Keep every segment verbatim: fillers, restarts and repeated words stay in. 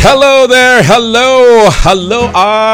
Hello there! Hello! Hello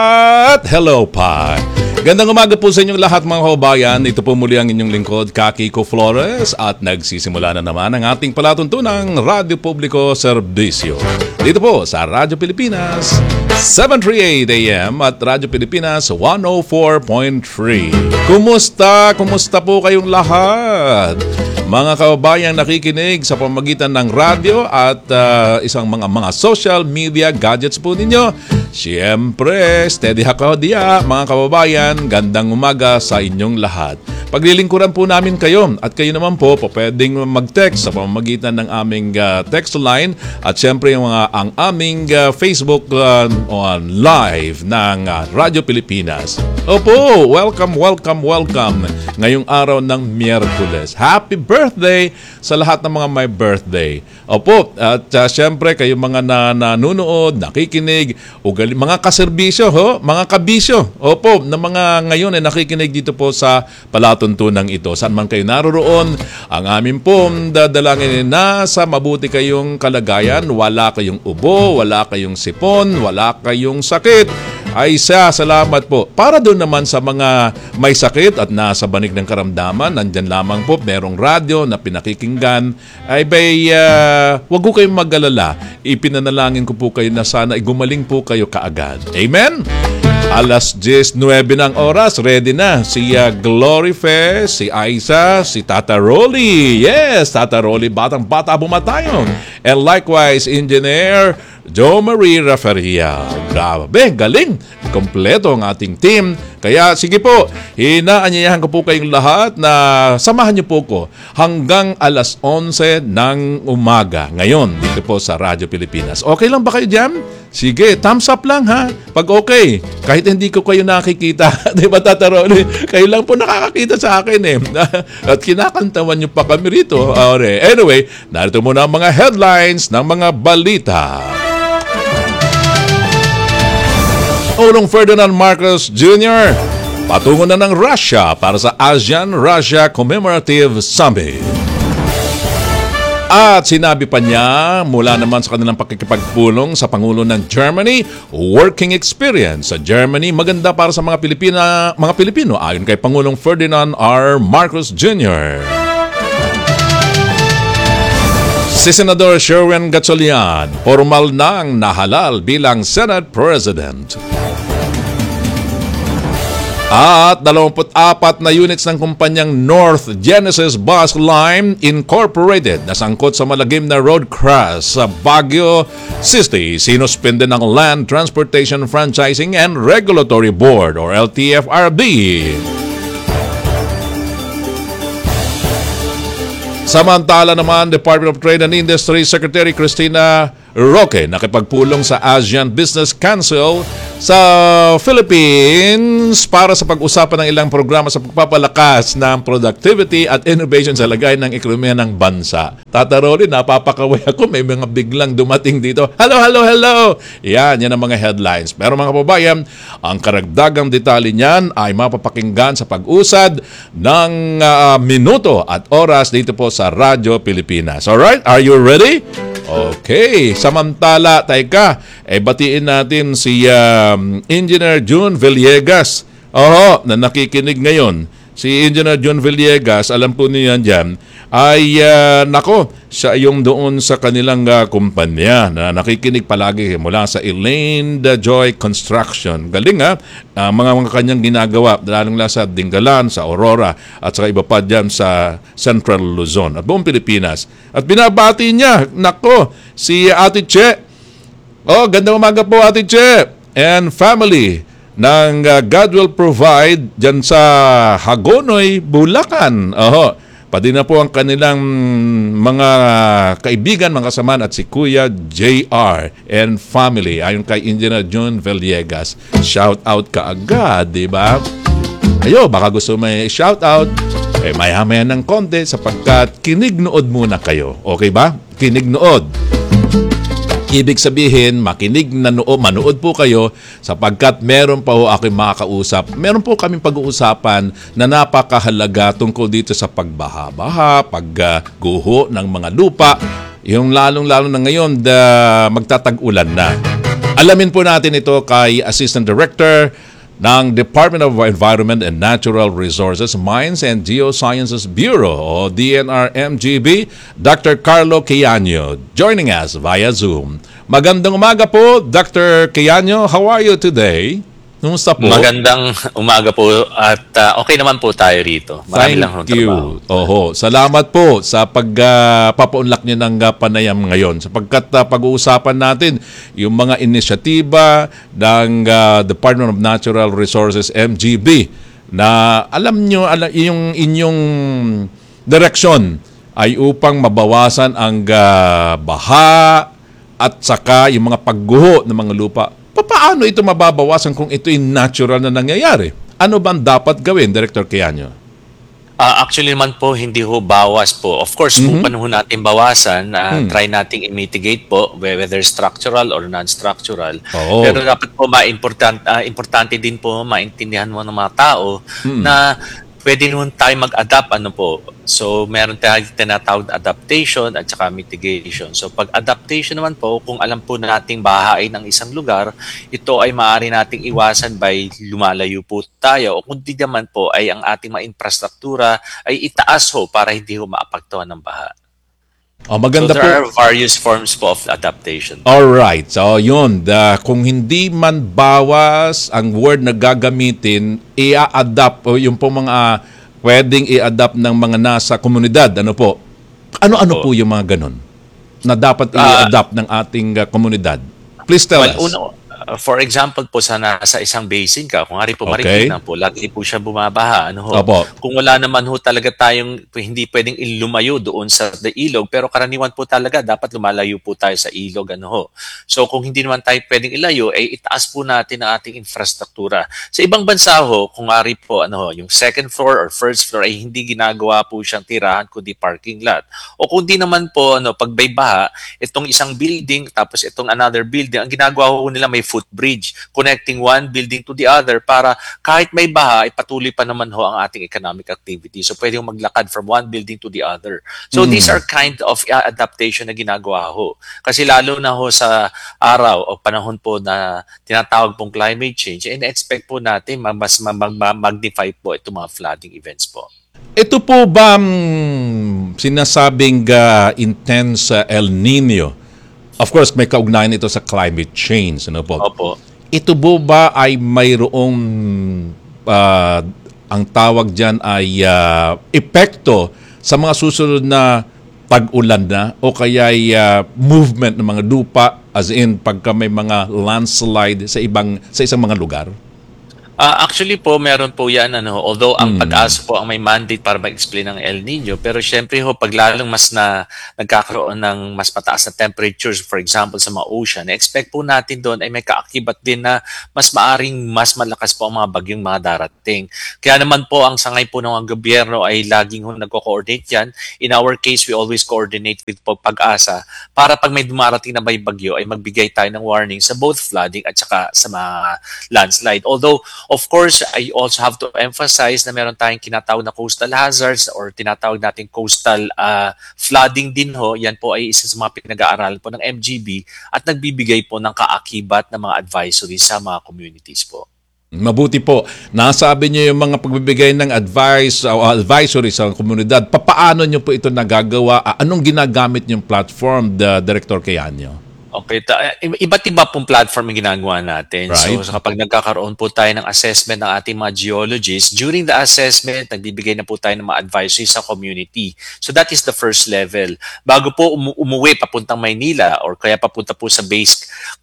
at hello pa! Gandang umaga po sa inyong lahat mga kababayan. Ito po muli ang inyong lingkod, Kiko Flores, at nagsisimula na naman ang ating palatuntunang Radyo Publiko Serbisyo. Dito po sa Radyo Pilipinas, seven thirty-eight A M at Radyo Pilipinas one oh four point three. Kumusta? Kumusta po kayong lahat? Mga kababayang nakikinig sa pamamagitan ng radyo at uh, isang mga mga social media gadgets po ninyo. Siyempre, steady hako dia, mga kababayan, gandang umaga sa inyong lahat. Paglilingkuran po namin kayo at kayo naman po po pwedeng mag-text sa pamamagitan ng aming uh, text line at siyempre yung mga ang aming uh, Facebook uh, on live ng uh, Radyo Pilipinas. Opo, welcome, welcome, welcome ngayong araw ng Miyerkules. Happy birthday sa lahat ng mga may birthday. Opo, at uh, siyempre kayo mga na, nanunood, nakikinig, ugali, mga kaserbisyo, ho, mga kabisyo. Opo, na mga ngayon ay nakikinig dito po sa palatuntunang ito. Saan man kayo naroroon, ang amin po dadalangin na sa mabuti kayong kalagayan, wala kayong ubo, wala kayong sipon, wala kayong sakit. Ay siya, salamat po. Para doon naman sa mga may sakit at nasa banig ng karamdaman, nandyan lamang po, merong radyo na pinakikinggan. Ay bay, uh, wag ko kayong mag-alala. Ipinanalangin ko po kayo na sana gumaling po kayo kaagad. Amen? Alas diyes nuwebe ng oras, ready na si uh, Glory Fe, si Aiza, si Tata Rolly. Yes, Tata Rolly, batang-bata bumatayon. And likewise, Engineer Jo Marie Rafaria. Grabe, galing. Kompleto ang ating team. Kaya sige po, hinaanyayahan ko po kayong lahat na samahan niyo po ko hanggang alas onse ng umaga. Ngayon, dito po sa Radyo Pilipinas. Okay lang ba kayo dyan? Sige, thumbs up lang ha. Pag okay, kahit hindi ko kayo nakikita, di ba Tata Rolly? Kayo lang po nakakakita sa akin eh. At kinakantawan niyo pa kami rito. Anyway, narito muna ang mga headlines ng mga balita. Pangulong Ferdinand Marcos Junior patungo na ng Russia para sa ASEAN-Russia Commemorative Summit. At sinabi pa niya mula naman sa kanilang pakikipagpulong sa Pangulo ng Germany, working experience sa Germany maganda para sa mga Pilipina, mga Pilipino ayon kay Pangulong Ferdinand R. Marcos Junior Si Senador Sherwin Gatchalian, formal nang nahalal bilang Senate President. At dalawampu't apat na units ng kumpanyang North Genesis Bus Line Incorporated na sangkot sa malagim na road crash sa Baguio City sinuspende ng Land Transportation Franchising and Regulatory Board or L T F R B. Samantala naman, Department of Trade and Industry Secretary Cristina Roque nakipagpulong sa ASEAN Business Council sa Philippines para sa pag-usapan ng ilang programa sa pagpapalakas ng productivity at innovation sa lagay ng ekonomiya ng bansa. Tata Rolly, napapakaway ako. May mga biglang dumating dito. Hello, hello, hello! Yan, yan ang mga headlines. Pero mga kababayan, ang karagdagang detalye niyan ay mapapakinggan sa pag-usad ng uh, minuto at oras dito po sa Radyo Pilipinas. Alright? Are you ready? Okay. Samantala, teka, eh batiin natin si um, Engineer June Villegas. Oho, na nakikinig ngayon. Si Engineer June Villegas, alam po niyo yan dyan, ay uh, nako, siya yung doon sa kanilang uh, kumpanya na nakikinig palagi mula sa Elaine Joy Construction. Galing ha, uh, mga mga kanyang ginagawa, lalong lang sa Dingalan, sa Aurora, at sa iba pa dyan sa Central Luzon at buong Pilipinas. At binabati niya, nako, si Ate Che. Oh, gandang umaga po Ate Che and family ng uh, God Will Provide dyan sa Hagonoy, Bulacan. Oho, pati na po ang kanilang mga kaibigan, mga kasamaan at si Kuya J R and family. Ayon kay Engineer June Villegas, shout out ka agad, di ba? Ayo, baka gusto may shout out, eh maya-maya ng konti sapagkat kinig-nood muna kayo. Okay ba? Kinig-nood. Ibig sabihin, makinig na noo, manood po kayo sapagkat meron pa ho aking makakausap. Meron po kaming pag-uusapan na napakahalaga tungkol dito sa pagbaha-baha, pagguho ng mga lupa. Yung lalong-lalo na ngayon, da, magtatag-ulan na. Alamin po natin ito kay Assistant Director ng Department of Environment and Natural Resources, Mines and Geosciences Bureau o D N R M G B, Doctor Carlo Queaño, joining us via Zoom. Magandang umaga po, Doctor Queaño. How are you today? Kumusta po? Magandang umaga po at uh, okay naman po tayo rito. Marami Thank lang you. trabaho. Oho, salamat po sa pagpapaunlak uh, niyo ng uh, panayam ngayon sapagkat uh, pag-uusapan natin yung mga inisyatiba ng uh, Department of Natural Resources M G B na alam niyo alam, yung inyong direksyon ay upang mabawasan ang uh, baha at saka yung mga pagguho ng mga lupa. Paano ito mababawasan kung ito'y natural na nangyayari? Ano bang dapat gawin, Director Queaño? Uh, actually naman po, hindi ho bawas po. Of course, mm-hmm. kung panahon natin bawasan, uh, mm. try nating i-mitigate po, whether structural or non-structural. Oh. Pero dapat po, ma-important, uh, importante din po, maintindihan mo ng mga tao mm. na pwede nun tayo mag-adapt. Ano po? So, meron tayong tinatawag adaptation at saka mitigation. So, pag adaptation naman po, kung alam po nating bahain ng isang lugar, ito ay maaari nating iwasan by lumalayo po tayo. O kung di naman po, ay ang ating mga infrastruktura ay itaas ho para hindi ho maapektuhan ng baha. Oh, maganda so, there po. are various forms po of adaptation. Alright. So, yun. The, kung hindi man bawas ang word na gagamitin, i-adapt o yung po mga pwedeng i-adapt ng mga nasa komunidad. Ano po? Ano-ano po, po yung mga ganun na dapat i-adapt uh, ng ating uh, komunidad? Please tell well, us. Uno, uh, for example po, sa nasa isang basin ka, kung hari po okay. Marikina po, lagi po siya bumabaha. Ano ho? Opo. Kung wala naman ho talaga tayong hindi pwedeng ilumayo doon sa the ilog, pero karaniwan po talaga dapat lumalayo po tayo sa ilog. Ano ho? So kung hindi naman tayo pwedeng ilayo, eh itaas po natin ang ating infrastruktura. Sa ibang bansa ho, kung hari po, ano ho, yung second floor or first floor ay hindi ginagawa po siyang tirahan kundi parking lot. O kung di naman po, ano, pag may baha, itong isang building tapos itong another building, ang ginagawa ho nila may footbridge connecting one building to the other para kahit may baha, ay patuloy pa naman ho ang ating economic activity. So pwede yung maglakad from one building to the other. So mm. these are kind of uh, adaptation na ginagawa ho. Kasi lalo na ho sa araw o panahon po na tinatawag pong climate change, in-expect po natin mas magnify po itong mga flooding events po. Ito po ba um, sinasabing uh, intense uh, El Nino? Of course, may kaugnayan ito sa climate change. Ano po? Opo. Ito po ba ay mayroong uh, ang tawag dyan ay uh, epekto sa mga susunod na tag-ulan na o kaya ay uh, movement ng mga lupa as in pagka may mga landslide sa ibang sa isang mga lugar? Uh, actually po, meron po yan. Ano, although ang mm. pag-asa po ang may mandate para mag-explain ng El Nino, pero syempre ho, pag lalong mas na nagkakaroon ng mas mataas na temperatures, for example, sa mga ocean, expect po natin doon ay may kaakibat din na mas maaring mas malakas po ang mga bagyong mga darating. Kaya naman po, ang sangay po ng gobyerno ay laging ho nagko-coordinate yan. In our case, we always coordinate with pag-asa para pag may dumarating na may bagyo, ay magbigay tayo ng warning sa both flooding at saka sa mga landslide. Although, of course, I also have to emphasize na meron tayong kinatawag na coastal hazards or tinatawag natin coastal uh, flooding din ho. Yan po ay isa sa mga pinag-aaralan po ng M G B at nagbibigay po ng kaakibat ng mga advisories sa mga communities po. Mabuti po. Nasabi niyo yung mga pagbibigay ng advice o advisory sa komunidad. Papaano niyo po ito nagagawa? Anong ginagamit niyong platform, the Director Queaño? Okay, ta- iba't iba pong platform ang ginagawa natin. Right. So, so kapag nagkakaroon po tayo ng assessment ng ating mga geologists, during the assessment, nagbibigay na po tayo ng mga advisory sa community. So that is the first level. Bago po umu- umuwi papuntang Maynila or kaya papunta po sa base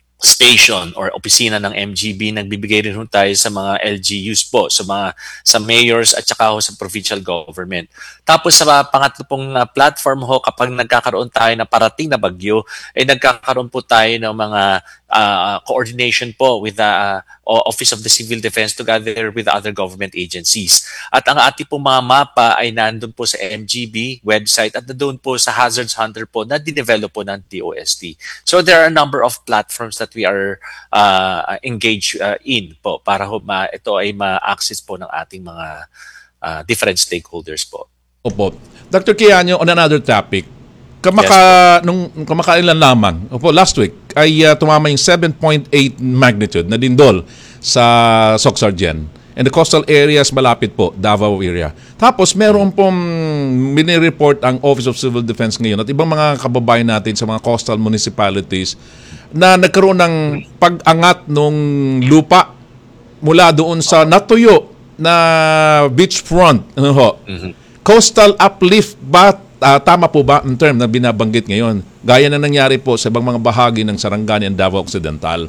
station or opisina ng M G B, nagbibigay rin tayo sa mga L G Us po, sa mga sa mayors at saka ho sa provincial government. Tapos sa pangatlo pong uh, platform ho, kapag nagkakaroon tayo na parating na bagyo, ay eh, nagkakaroon po tayo ng mga uh, coordination po with the uh, Office of the Civil Defense together with other government agencies. At ang ating pong mga mapa ay nandun po sa M G B website at nandun po sa Hazards Hunter po na dinevelop po ng D O S T. So there are a number of platforms that we are uh, engaged uh, in po para ho, ma, ito ay ma-access po ng ating mga uh, different stakeholders po. Opo. Doctor Queaño, on another topic, kamaka, nung kamakailan lamang, opo, last week, ay uh, tumama yung seven point eight magnitude na lindol sa Soxargen. And the coastal areas malapit po, Davao area. Tapos meron pong minireport ang Office of Civil Defense ngayon at ibang mga kababayan natin sa mga coastal municipalities na nagkaroon ng pag-angat ng lupa mula doon sa natuyo na beachfront. Ano ho? Mm-hmm. Coastal uplift ba? Uh, tama po ba ang term na binabanggit ngayon? Gaya na nangyari po sa ibang mga bahagi ng Sarangani and Davao Occidental.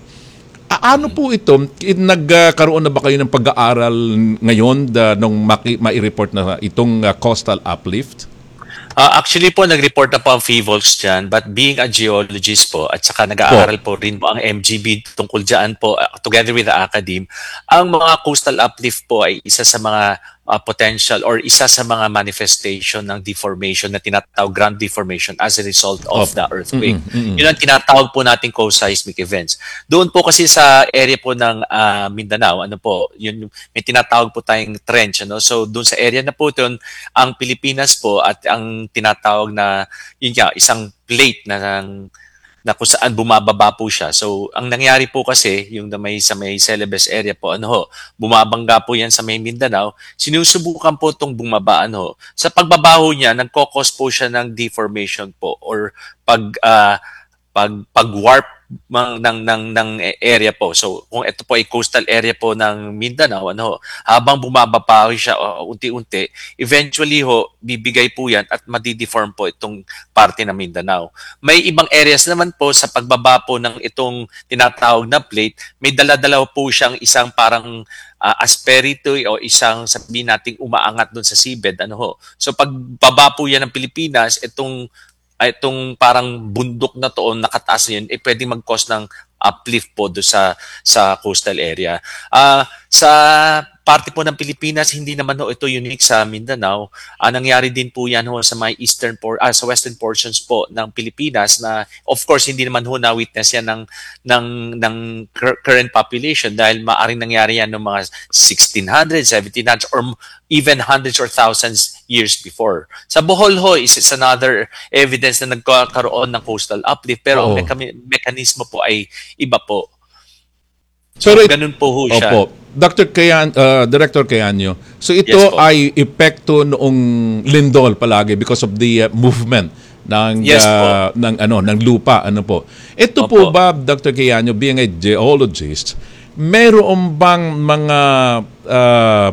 Ano po ito? Nagkaroon na ba kayo ng pag-aaral ngayon da, nung maki, mai-report na itong uh, coastal uplift? Uh, actually po, nag-report na po ang FIVOLCS dyan, but being a geologist po, at saka nag-aaral po. po rin po ang M G B tungkol dyan po, uh, together with the academe, ang mga coastal uplift po ay isa sa mga uh, potential or isa sa mga manifestation ng deformation na tinatawag ground deformation as a result of oh. the earthquake. Mm-hmm, mm-hmm. Yun ang tinatawag po natin co-seismic events. Doon po kasi sa area po ng uh, Mindanao, ano po, yun, may tinatawag po tayong trench. Ano? So doon sa area na po yun, ang Pilipinas po at ang tinatawag na yun nga, isang plate na ng na kung saan bumababa po siya. So, ang nangyari po kasi, yung na may, sa may Celebes area po, ano ho, bumabangga po yan sa may Mindanao, sinusubukan po itong bumaba, ano ho. Sa pagbabaho niya, nagkokos po siya ng deformation po or pag, uh, pag, pag-warp ng, ng, ng, ng area po. So, kung ito po ay coastal area po ng Mindanao, ano ho, habang bumababa siya uh, unti-unti, eventually ho, bibigay po yan at madideform po itong parte ng Mindanao. May ibang areas naman po sa pagbaba po ng itong tinatawag na plate, may dala-dala po siyang isang parang uh, asperity o isang sabihin nating umaangat doon sa seabed. Ano ho. So pagbaba po yan ng Pilipinas, itong itong parang bundok na to o nakataas na yun, eh pwedeng mag-cause ng uplift po do sa sa coastal area. Uh, sa parte po ng Pilipinas, hindi naman ho ito unique sa Mindanao. Uh, nangyari din po yan ho sa may eastern por uh, sa western portions po ng Pilipinas na of course hindi naman ho na-witness yan ng ng ng current population dahil maaring nangyari yan noong mga sixteen hundreds, seventeen hundreds or even hundreds or thousands years before. Sa Bohol ho is it's another evidence na nagkaroon ng coastal uplift pero oh. ang meka- mekanismo po ay iba po. So, so ganun po ho siya. Opo. Doctor Kayan, uh, Director Kayanyo, so ito yes, ay epekto noong lindol palagi because of the uh, movement ng yes, uh, ng ano ng lupa ano po. Ito Opo. po ba Doctor Kayanyo, being a geologist, mayroon bang mga uh,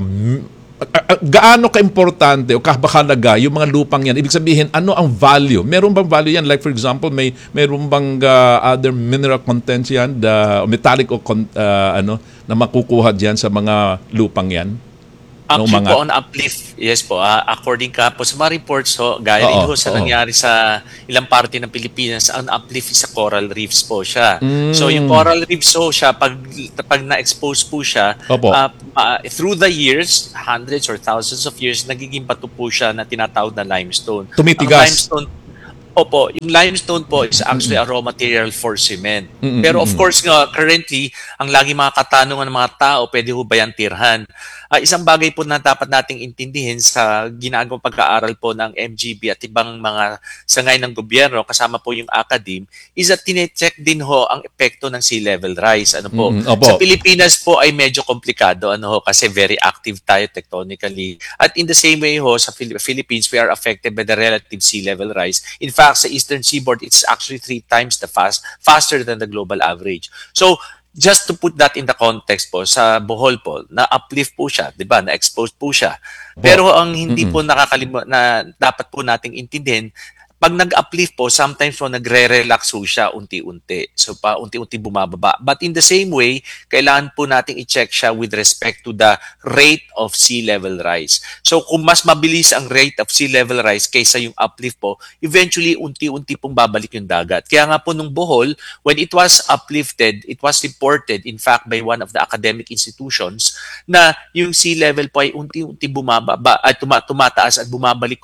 gaano ka-importante o kahalaga yung mga lupang yan? Ibig sabihin, ano ang value? Meron bang value yan? Like for example, may meron bang uh, other mineral contents yan, the metallic o uh, ano na makukuha diyan sa mga lupang yan? Actually mga... po, on uplift, yes po, uh, according ka po sa mga reports ho, gaya rin ho sa oo. nangyari sa ilang parte ng Pilipinas, ang uplift is sa coral reefs po siya. Mm. So yung coral reefs ho siya, pag, pag na-expose po siya, uh, uh, through the years, hundreds or thousands of years, nagiging bato po siya na tinatawag na limestone. Tumitigas. Ang limestone, opo, yung limestone po is actually a raw material for cement. Mm-hmm. Pero of course nga, currently, ang lagi mga katanungan ng mga tao, pwede ho ba yan tirhan? Uh, isang bagay po na dapat nating intindihin sa ginagawang pag-aaral po ng M G B at ibang mga sangay ng gobyerno, kasama po yung academe, is that tine-check din ho ang epekto ng sea level rise. Ano po? Mm-hmm. Sa Pilipinas po ay medyo komplikado ano ho, kasi very active tayo tectonically. At in the same way ho, sa Philippines, we are affected by the relative sea level rise. In fact, sa eastern seaboard, it's actually three times the fast, faster than the global average. So, just to put that in the context po, sa Bohol po, na-uplift po siya, di ba? Na-expose po siya. Pero ang hindi mm-hmm. po nakakalimutan na dapat po nating intindihin, pag nag-uplift po, sometimes po nagre-relax po siya unti-unti. So pa unti-unti bumababa. But in the same way, kailangan po nating i-check siya with respect to the rate of sea level rise. So kung mas mabilis ang rate of sea level rise kaysa yung uplift po, eventually unti-unti pong babalik yung dagat. Kaya nga po nung Bohol, when it was uplifted, it was reported in fact by one of the academic institutions na yung sea level po ay unti-unti bumababa at tuma- tumataas at bumabalik ho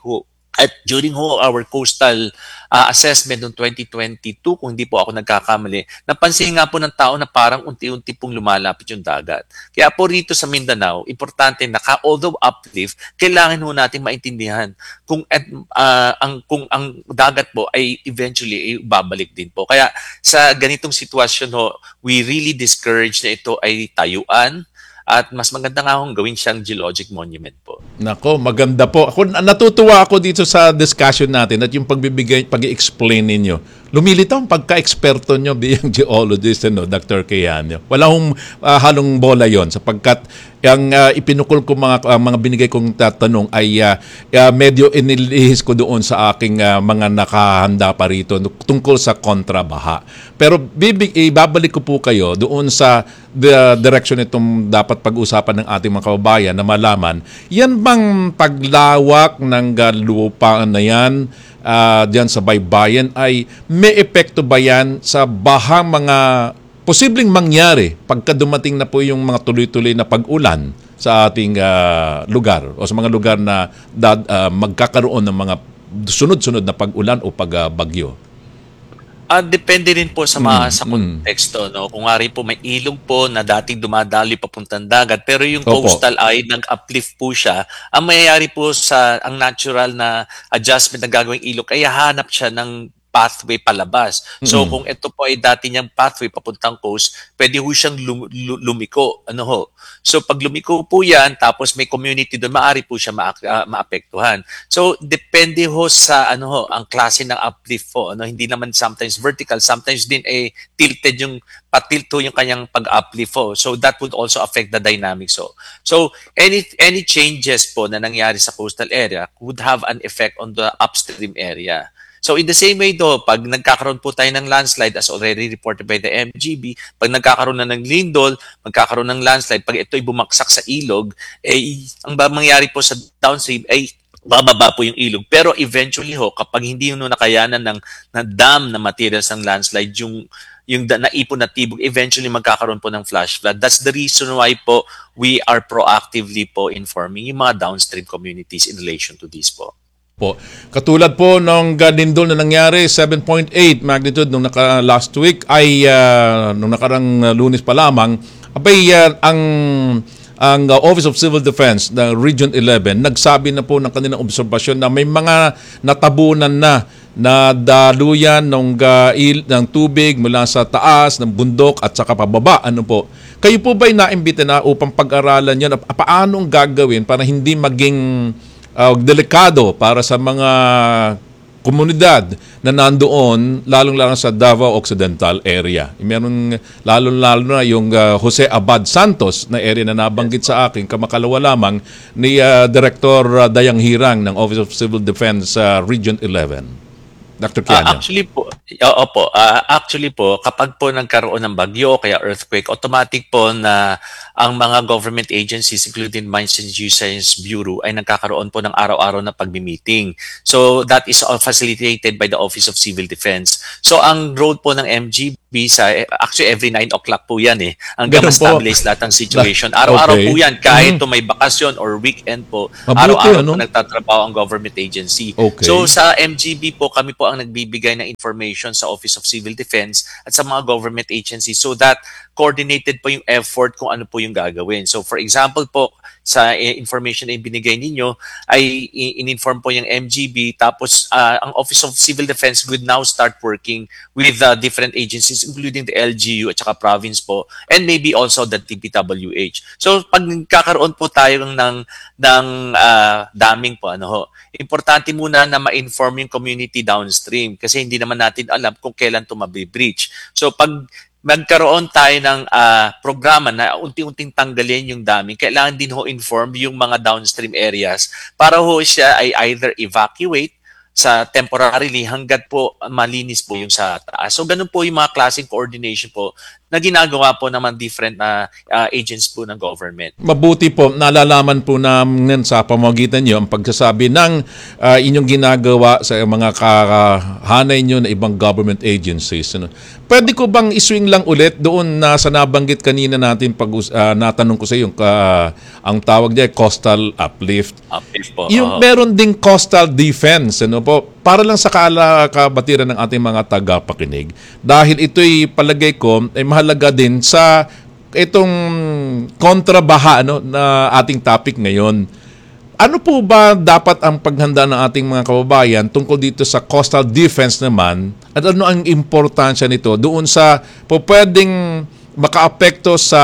At during ho our coastal uh, assessment noong twenty twenty-two, kung hindi po ako nagkakamali, napansin nga po ng tao na parang unti-unti pong lumalapit yung dagat. Kaya po rito sa Mindanao, importante na ka, although uplift, kailangan ho natin maintindihan kung uh, ang kung ang dagat po ay eventually ay babalik din po. Kaya sa ganitong sitwasyon ho, we really discourage na ito ay tayuan, at mas maganda nga akong gawin siyang geologic monument po. Nako, maganda po. Ako, natutuwa ako dito sa discussion natin at yung pagbibigay, pag-i-explain ninyo. Lumilitaw ang pagka-eksperto nyo biyang geologist, no, Doctor Keanu. Wala hong uh, halong bola yon sapagkat ang uh, ipinukol ko mga uh, mga binigay kong tatanong ay uh, uh, medyo inilihis ko doon sa aking uh, mga nakahanda pa rito tungkol sa kontrabaha. Pero bibig ibabalik ko po kayo doon sa the direction itong dapat pag-usapan ng ating mga kababayan na malaman, yan bang paglawak ng uh, lupa na yan uh, diyan sa baybayin ay may epekto ba yan sa bahang mga posibleng mangyari pagka dumating na po yung mga tuloy-tuloy na pag-ulan sa ating uh, lugar o sa mga lugar na dad, uh, magkakaroon ng mga sunod-sunod na pag-ulan o pag-bagyo? Uh, depende rin po sa mga mm, sa konteksto, no. Kung ari po may ilog po na dating dumadaloy papuntang dagat, pero yung Opo. coastal ay nag-uplift po siya, ang mayayari po sa ang natural na adjustment na gagawing ilog ay hahanap siya ng pathway palabas. So Mm. kung ito po ay dati niyang pathway papuntang coast, pwede ho siyang lum- lu- lumiko. Ano ho? So pag lumiko po yan, tapos may community doon, maaari po siya ma- uh, maapektuhan. So depende ho sa ano ho, ang klase ng uplift po. Ano, hindi naman sometimes vertical, sometimes din eh tilted yung patilto yung kanyang pag-uplift po. So that would also affect the dynamics. So, so any any changes po na nangyari sa coastal area would have an effect on the upstream area. So in the same way do, pag nagkakaroon po tayo ng landslide as already reported by the M G B, pag nagkakaroon na ng lindol, magkakaroon ng landslide, pag ito'y bumagsak sa ilog, eh, ang ba mangyari po sa downstream ay bababa po yung ilog. Pero eventually ho, kapag hindi yun nakayanan ng, ng dam na materials ng landslide, yung yung da, naipon na tibok, eventually magkakaroon po ng flash flood. That's the reason why po we are proactively po informing yung mga downstream communities in relation to this po. Po. Katulad po ng lindol na nangyari, seven point eight magnitude nung naka last week ay uh, nung nakarang uh, Lunes pa lamang, abay uh, ang ang uh, Office of Civil Defense ng Region eleven nagsabi na po ng kanilang obserbasyon na may mga natabunan na na daluyan ng uh, il ng tubig mula sa taas ng bundok at saka pababa. Ano po? Kayo po ba'y naimbita na upang pag-aralan yan? Paano ang gagawin para hindi maging Uh, delikado para sa mga komunidad na nandoon, lalong-lalo sa Davao Occidental area. Meron lalong-lalo na yung uh, Jose Abad Santos na area na nabanggit sa akin, kamakalawa lamang ni uh, Director uh, Dayang Hirang ng Office of Civil Defense uh, Region eleven. Doctor Keanu. Uh, actually po, uh, opo, uh, actually po, kapag po nagkaroon ng bagyo kaya earthquake, automatic po na ang mga government agencies, including Mines and Geoscience Bureau, ay nagkakaroon po ng araw-araw na pagmi-meeting. So that is all facilitated by the Office of Civil Defense. So ang role po ng M G B sa, actually every nine o'clock po yan eh, hanggang ma-stabilize lahat ng situation. Araw-araw okay. po yan, kahit mm-hmm. may bakasyon or weekend po, Mabuti, araw-araw ano? po nagtatrabaho ang government agency. Okay. So sa M G B po, kami po ang nagbibigay ng information sa Office of Civil Defense at sa mga government agencies so that coordinated po yung effort kung ano po yung gagawin. So for example po, sa information na ibinigay ninyo, ay in-inform po yung M G B, tapos uh, ang Office of Civil Defense would now start working with uh, different agencies, including the L G U at saka province po, and maybe also the T P W H. So pag nagkakaroon po tayo ng, ng uh, daming po, ano ho, importante muna na ma-inform yung community downstream kasi hindi naman natin alam kung kailan ito mabibreach. So pag magkaroon tayo ng uh, programa na unti-unting tanggalin yung dami, kailangan din ho inform yung mga downstream areas para ho siya ay either evacuate sa temporarily hanggat po malinis po yung sa taas. So ganun po yung mga klaseng coordination po na ginagawa po naman different na uh, agents po ng government. Mabuti po, nalalaman po namin sa pamamagitan nyo ang pagsasabi ng uh, inyong ginagawa sa mga kahanay nyo na ibang government agencies. Ano? Pwede ko bang iswing lang ulit doon na sa nabanggit kanina natin pag uh, natanong ko sa iyo, uh, ang tawag niya coastal uplift. Uplift po. Yung uh, meron ding coastal defense, ano po? Para lang sa kaala kabatiran ng ating mga tagapakinig. Dahil ito'y palagay ko ay mahalaga din sa itong kontrabaha ano, na ating topic ngayon. Ano po ba dapat ang paghanda ng ating mga kababayan tungkol dito sa coastal defense naman at ano ang importansya nito doon sa po pwedeng makaapekto sa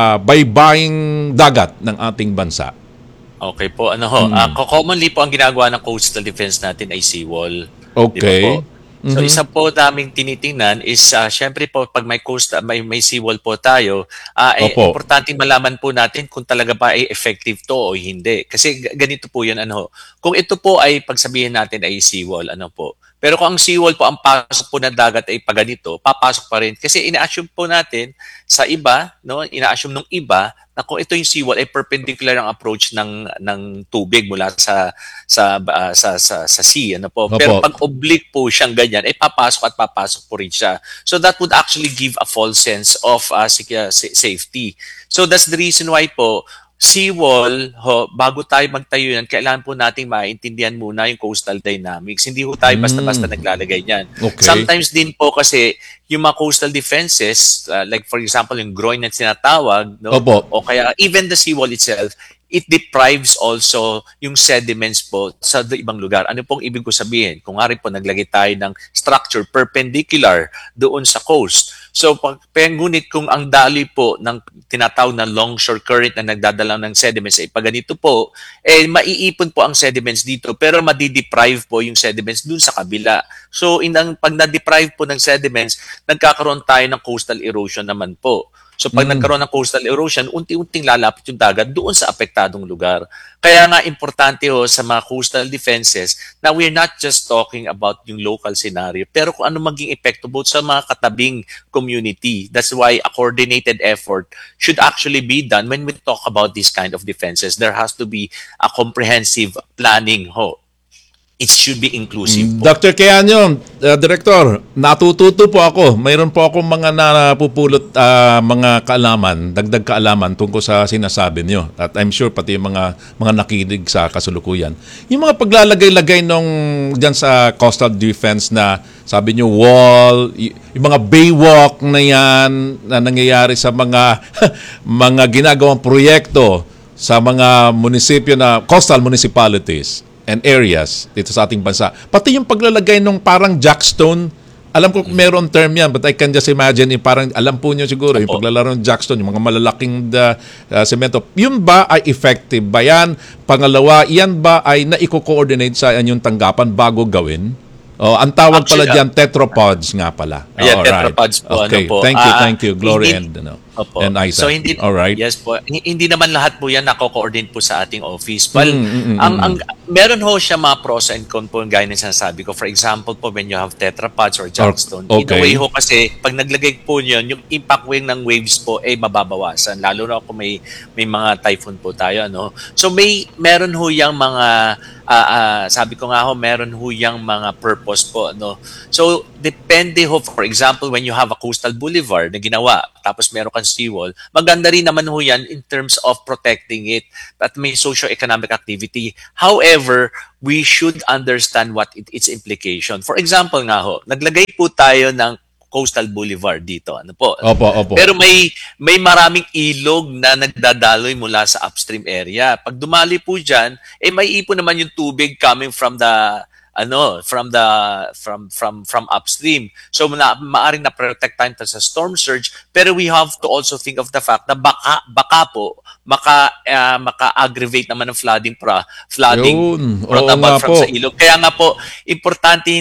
baybaying dagat ng ating bansa? Okay po, ano ho, hmm. uh, commonly po ang ginagawa ng coastal defense natin ay seawall. Okay. Diba po? So mm-hmm. isa po naming tinitingnan is uh, syempre po pag may coast may may seawall po tayo, uh, eh, importante malaman po natin kung talaga ba ay effective to o hindi. Kasi ganito po 'yan ano. Kung ito po ay pagsabihin natin ay seawall, ano po. Pero kung ang seawall po ang pasok po ng dagat ay paganito, papasok pa rin kasi ina-assume po natin sa iba, no, ina-assume ng iba na kung ito yung seawall ay perpendicular ang approach ng ng tubig mula sa sa uh, sa, sa sa sea, ano po. Pero pag oblique po siyang ganyan, ay papasok at papasok po rin siya. So that would actually give a false sense of uh, safety. So that's the reason why po seawall, ho, bago tayo magtayo yan, kailangan po nating maintindihan muna yung coastal dynamics. Hindi ho tayo basta-basta mm. naglalagay niyan. Okay. Sometimes din po kasi yung mga coastal defenses, uh, like for example, yung groin na sinatawag, no? Opo. O kaya even the seawall itself, it deprives also yung sediments po sa ibang lugar. Ano pong ibig ko sabihin? Kung nga rin po naglagay tayo ng structure perpendicular doon sa coast. So, pag, ngunit kung ang daloy po ng tinatawag na longshore current na nagdadala ng sediments ay pag ganito po, eh maiipon po ang sediments dito pero madideprive po yung sediments dun sa kabila. So, in ang, pag na-deprive po ng sediments, nagkakaroon tayo ng coastal erosion naman po. So pag mm. nagkaroon ng coastal erosion, unti-unting lalapit yung dagat doon sa apektadong lugar. Kaya nga importante ho sa mga coastal defenses na we're not just talking about yung local scenario, pero kung ano maging epekto both sa mga katabing community. That's why a coordinated effort should actually be done when we talk about this kind of defenses. There has to be a comprehensive planning ho. It should be inclusive po. Doctor Keanyo, uh, Director, natututo po ako. Mayroon po akong mga napupulot uh, mga kaalaman, dagdag kaalaman tungkol sa sinasabi niyo. At I'm sure pati yung mga mga nakinig sa kasulukuyan. Yung mga paglalagay-lagay nung diyan sa coastal defense na sabi niyo wall, yung mga baywalk na yan na nangyayari sa mga mga ginagawang proyekto sa mga munisipyo na coastal municipalities and areas dito sa ating bansa. Pati yung paglalagay ng parang jackstone, alam ko meron term yan, but I can just imagine, yung parang, alam po nyo siguro, yung paglalaro ng jackstone, yung mga malalaking uh, uh, semento, yun ba ay effective ba yan? Pangalawa, yan ba ay naiko-coordinate sa inyong tanggapan bago gawin? Oh, ang tawag Actually, pala dyan, tetrapods nga pala. Yeah, oh, tetrapods right. po. Okay, ano po. thank you, uh, thank you. Glory hindi, and, ano, Opo. and Isaac. So hindi all right. Yes po. Hindi naman lahat po 'yan nako-coordinate po sa ating office. Well, mm, mm, mm, ang mm. ang meron ho siya mga pros and cons po gaya ng sinasabi ko. For example po when you have tetrapods or jackstone, okay. in a way ho kasi pag naglagay po niyon, yung impact wing ng waves po ay mababawasan lalo na kung may may mga typhoon po tayo ano. So may meron ho yang mga uh, uh, sabi ko nga ho meron ho yang mga purpose po no. So depende ho, for example, when you have a coastal boulevard na ginawa, tapos meron kang seawall, maganda rin naman ho yan in terms of protecting it at may socio-economic activity. However, we should understand what it, its implication. For example nga ho, naglagay po tayo ng coastal boulevard dito. Ano po? Opo, opo. Pero may may maraming ilog na nagdadaloy mula sa upstream area. Pag dumali po diyan, eh may ipon naman yung tubig coming from the ano from the from from from upstream. So na, maaring na protect tayo sa storm surge, pero we have to also think of the fact na baka baka po maka uh, maka-aggravate naman ng flooding pra flooding brought about from po sa ilog. Kaya nga po importante na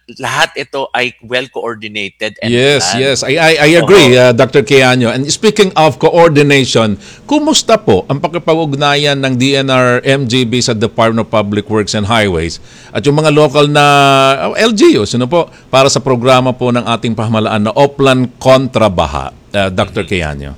lahat ito ay well coordinated and Yes, planned. yes. I I, I agree, uh, Doctor Keanyo. And speaking of coordination, kumusta po ang pakipag-ugnayan ng D N R M G B sa Department of Public Works and Highways at yung mga local na uh, L G Us, ano po, para sa programa po ng ating pamahalaan na Oplan Kontra Baha, uh, Doctor Keanyo?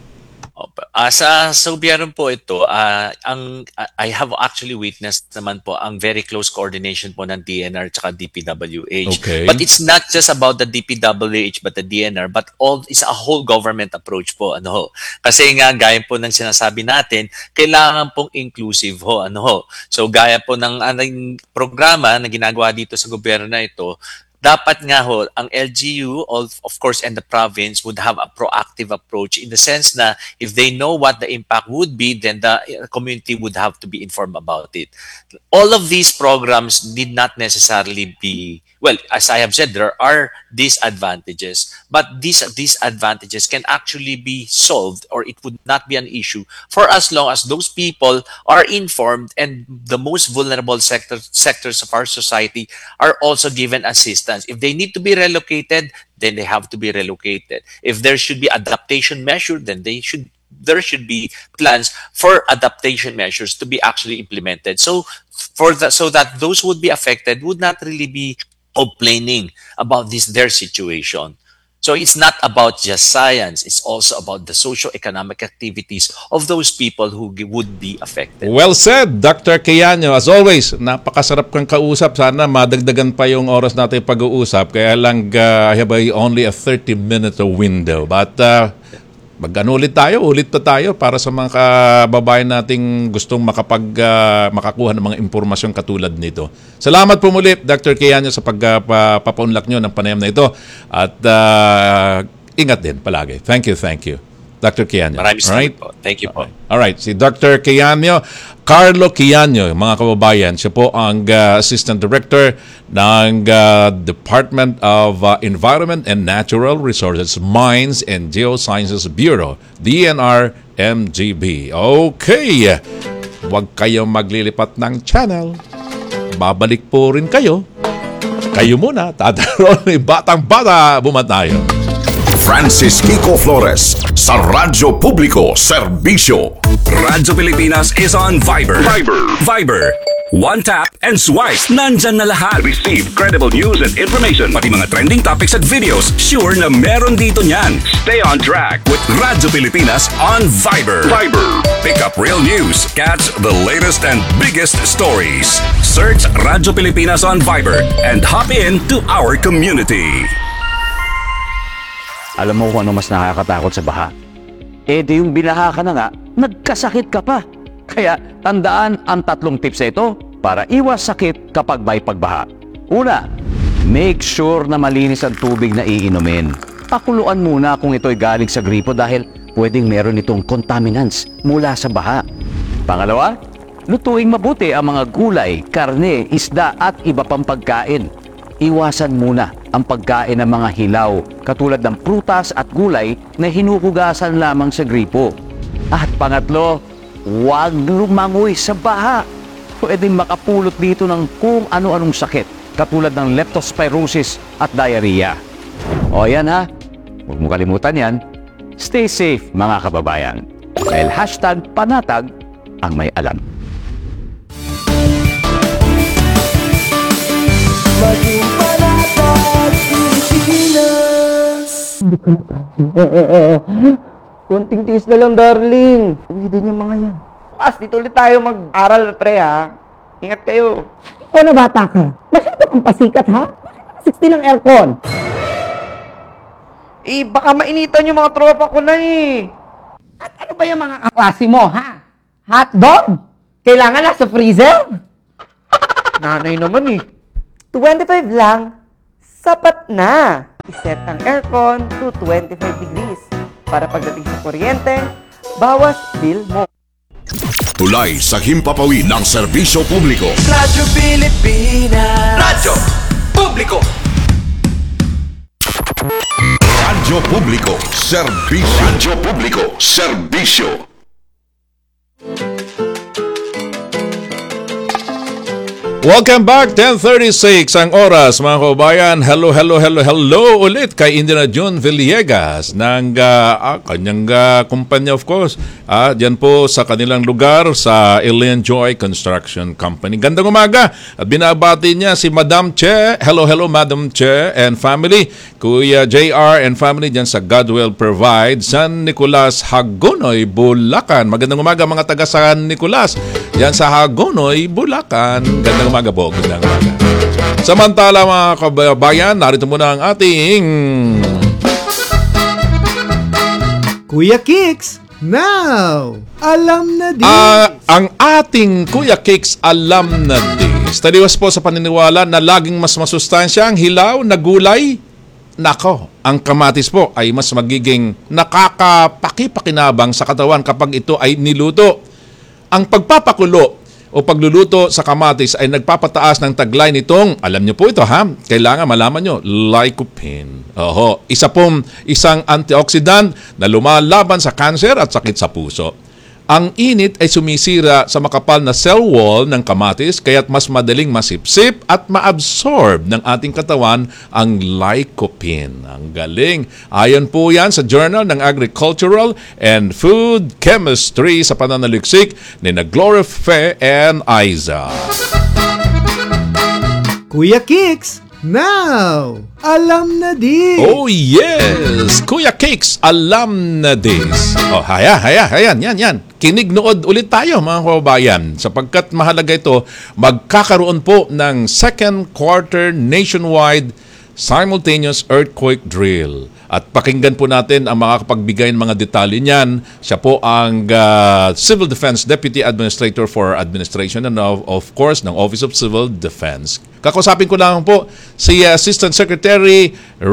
Uh, sa sa gobyerno po ito, uh, ang uh, I have actually witnessed naman po ang very close coordination po ng D N R at D P W H. Okay. But it's not just about the D P W H but the D N R, but all it's a whole government approach po, ano ho. Kasi nga gaya po ng sinasabi natin, kailangan pong inclusive ho, ano ho. So gaya po ng anong programa na ginagawa dito sa gobyerno na ito, dapat nga ho, ang L G U, of, of course, and the province would have a proactive approach in the sense na if they know what the impact would be, then the community would have to be informed about it. All of these programs need not necessarily be, well, as I have said, there are disadvantages, but these disadvantages can actually be solved, or it would not be an issue for as long as those people are informed and the most vulnerable sector, sectors of our society are also given assistance. If they need to be relocated, then they have to be relocated. If there should be adaptation measure, then they should there should be plans for adaptation measures to be actually implemented. So for the, so that those who would be affected would not really be complaining about this their situation. So it's not about just science, it's also about the socio-economic activities of those people who would be affected. Well said, Doctor Keanyo. As always, napakasarap kang kausap. Sana madagdagan pa yung oras natin pag-uusap. Kaya lang, uh, I have a, only a thirty minute window. But uh, mag-ano ulit tayo, ulit pa tayo para sa mga kababayan nating gustong makapag, uh, makakuha ng mga impormasyon katulad nito. Salamat po muli, Doctor Keanyo, sa pagpapaunlak nyo ng panayam na ito. At uh, ingat din palagi. Thank you, thank you. Doctor Keanyo. Maraming salamat Alright? po. Thank you po. Alright, si Doctor Keanyo, Carlo Keanyo, mga kababayan, siya po ang uh, Assistant Director ng uh, Department of uh, Environment and Natural Resources, Mines and Geosciences Bureau, D N R M G B. Okay, huwag kayong maglilipat ng channel. Babalik po rin kayo. Kayo muna, tataroon ni Batang Bata, bumatayo. Francis Kiko Flores sa Radyo Publiko Serbisyo. Radyo Pilipinas is on Viber. Viber. Viber. One tap and swipe. Nandyan na lahat. Receive credible news and information. Pati mga trending topics at videos, sure na meron dito niyan. Stay on track with Radyo Pilipinas on Viber. Viber. Pick up real news. Catch the latest and biggest stories. Search Radyo Pilipinas on Viber and hop in to our community. Alam mo kung ano mas nakakatakot sa baha? Eh di yung binaha ka na nga, nagkasakit ka pa. Kaya tandaan ang tatlong tips na ito para iwas sakit kapag may pagbaha. Una, make sure na malinis ang tubig na iinumin. Pakuluan muna kung ito'y galing sa gripo dahil pwedeng meron itong contaminants mula sa baha. Pangalawa, lutuing mabuti ang mga gulay, karne, isda at iba pang pagkain. Iwasan muna ang pagkain ng mga hilaw katulad ng prutas at gulay na hinuhugasan lamang sa gripo. At pangatlo, huwag lumangoy sa baha. Pwedeng makapulot dito ng kung ano-anong sakit katulad ng leptospirosis at diarrhea. O yan ha, huwag mo kalimutan yan. Stay safe mga kababayan. Dahil hashtag panatag ang may alam. Maging panatag Pilipinas. Konting tiis na lang, darling. Uwi din yung mga yan. As, dito ulit tayo mag-aral, pre, ha? Ingat kayo. Ikaw na bata ka. Masyado kang pasikat, ha? sixty lang aircon. Eh, baka mainitan yung mga tropa ko na, eh. At ano ba yung mga kaklase mo, ha? Hotdog? Kailangan na sa freezer? Nanay naman, eh. twenty-five lang, sapat na. I-set ang aircon to twenty-five degrees para pagdating sa kuryente, bawas bill mo. tulay sa himpapawid ng serbisyo publiko. Radyo Pilipinas. Radyo Publiko. Radyo Publiko Serbisyo. Radyo Publiko Serbisyo. Welcome back, ten thirty-six ang oras mga kabayan. Hello, hello, hello, hello ulit kay Indira June Villegas ng uh, ah, kanyang uh, kumpanya of course. Ah, diyan po sa kanilang lugar sa Alien Joy Construction Company. Gandang umaga at binabati niya si Madam Che. Hello, hello Madam Che and family. Kuya J R and family diyan sa God Will Provide, San Nicolas, Hagonoy, Bulacan. Magandang umaga mga taga San Nicolas. Diyan sa Hagonoy, Bulacan. Gandang umaga po. Gandang umaga. Samantala mga kababayan, narito muna ang ating Kuya Kicks, now! Alam na din! Ah, ang ating Kuya Kicks alam na this. Taliwas po sa paniniwala na laging mas masustansya ang hilaw na gulay. Nako, ang kamatis po ay mas magiging nakakapakipakinabang sa katawan kapag ito ay niluto. Ang pagpapakulo o pagluluto sa kamatis ay nagpapataas ng taglay nitong, alam niyo po ito ha, kailangan malaman niyo, lycopene. Oho, isa pong isang antioxidant na lumalaban sa cancer at sakit sa puso. Ang init ay sumisira sa makapal na cell wall ng kamatis kaya't mas madaling masipsip at maabsorb ng ating katawan ang lycopene. Ang galing. Ayon po yan sa Journal ng Agricultural and Food Chemistry sa pananaliksik ni na Gloria Fe and Aiza. Kuya Kicks, now! Alam na din! Oh yes! Kuya Cakes, alam na this. Oh, haya, haya, hayan, yan, yan. Kinig nood ulit tayo mga kababayan sapagkat mahalaga ito, magkakaroon po ng second quarter nationwide simultaneous earthquake drill. At pakinggan po natin ang makakapagbigay ng mga detalye niyan. Siya po ang uh, Civil Defense Deputy Administrator for Administration and of, of course ng Office of Civil Defense. Kakusapin ko lang po si Assistant Secretary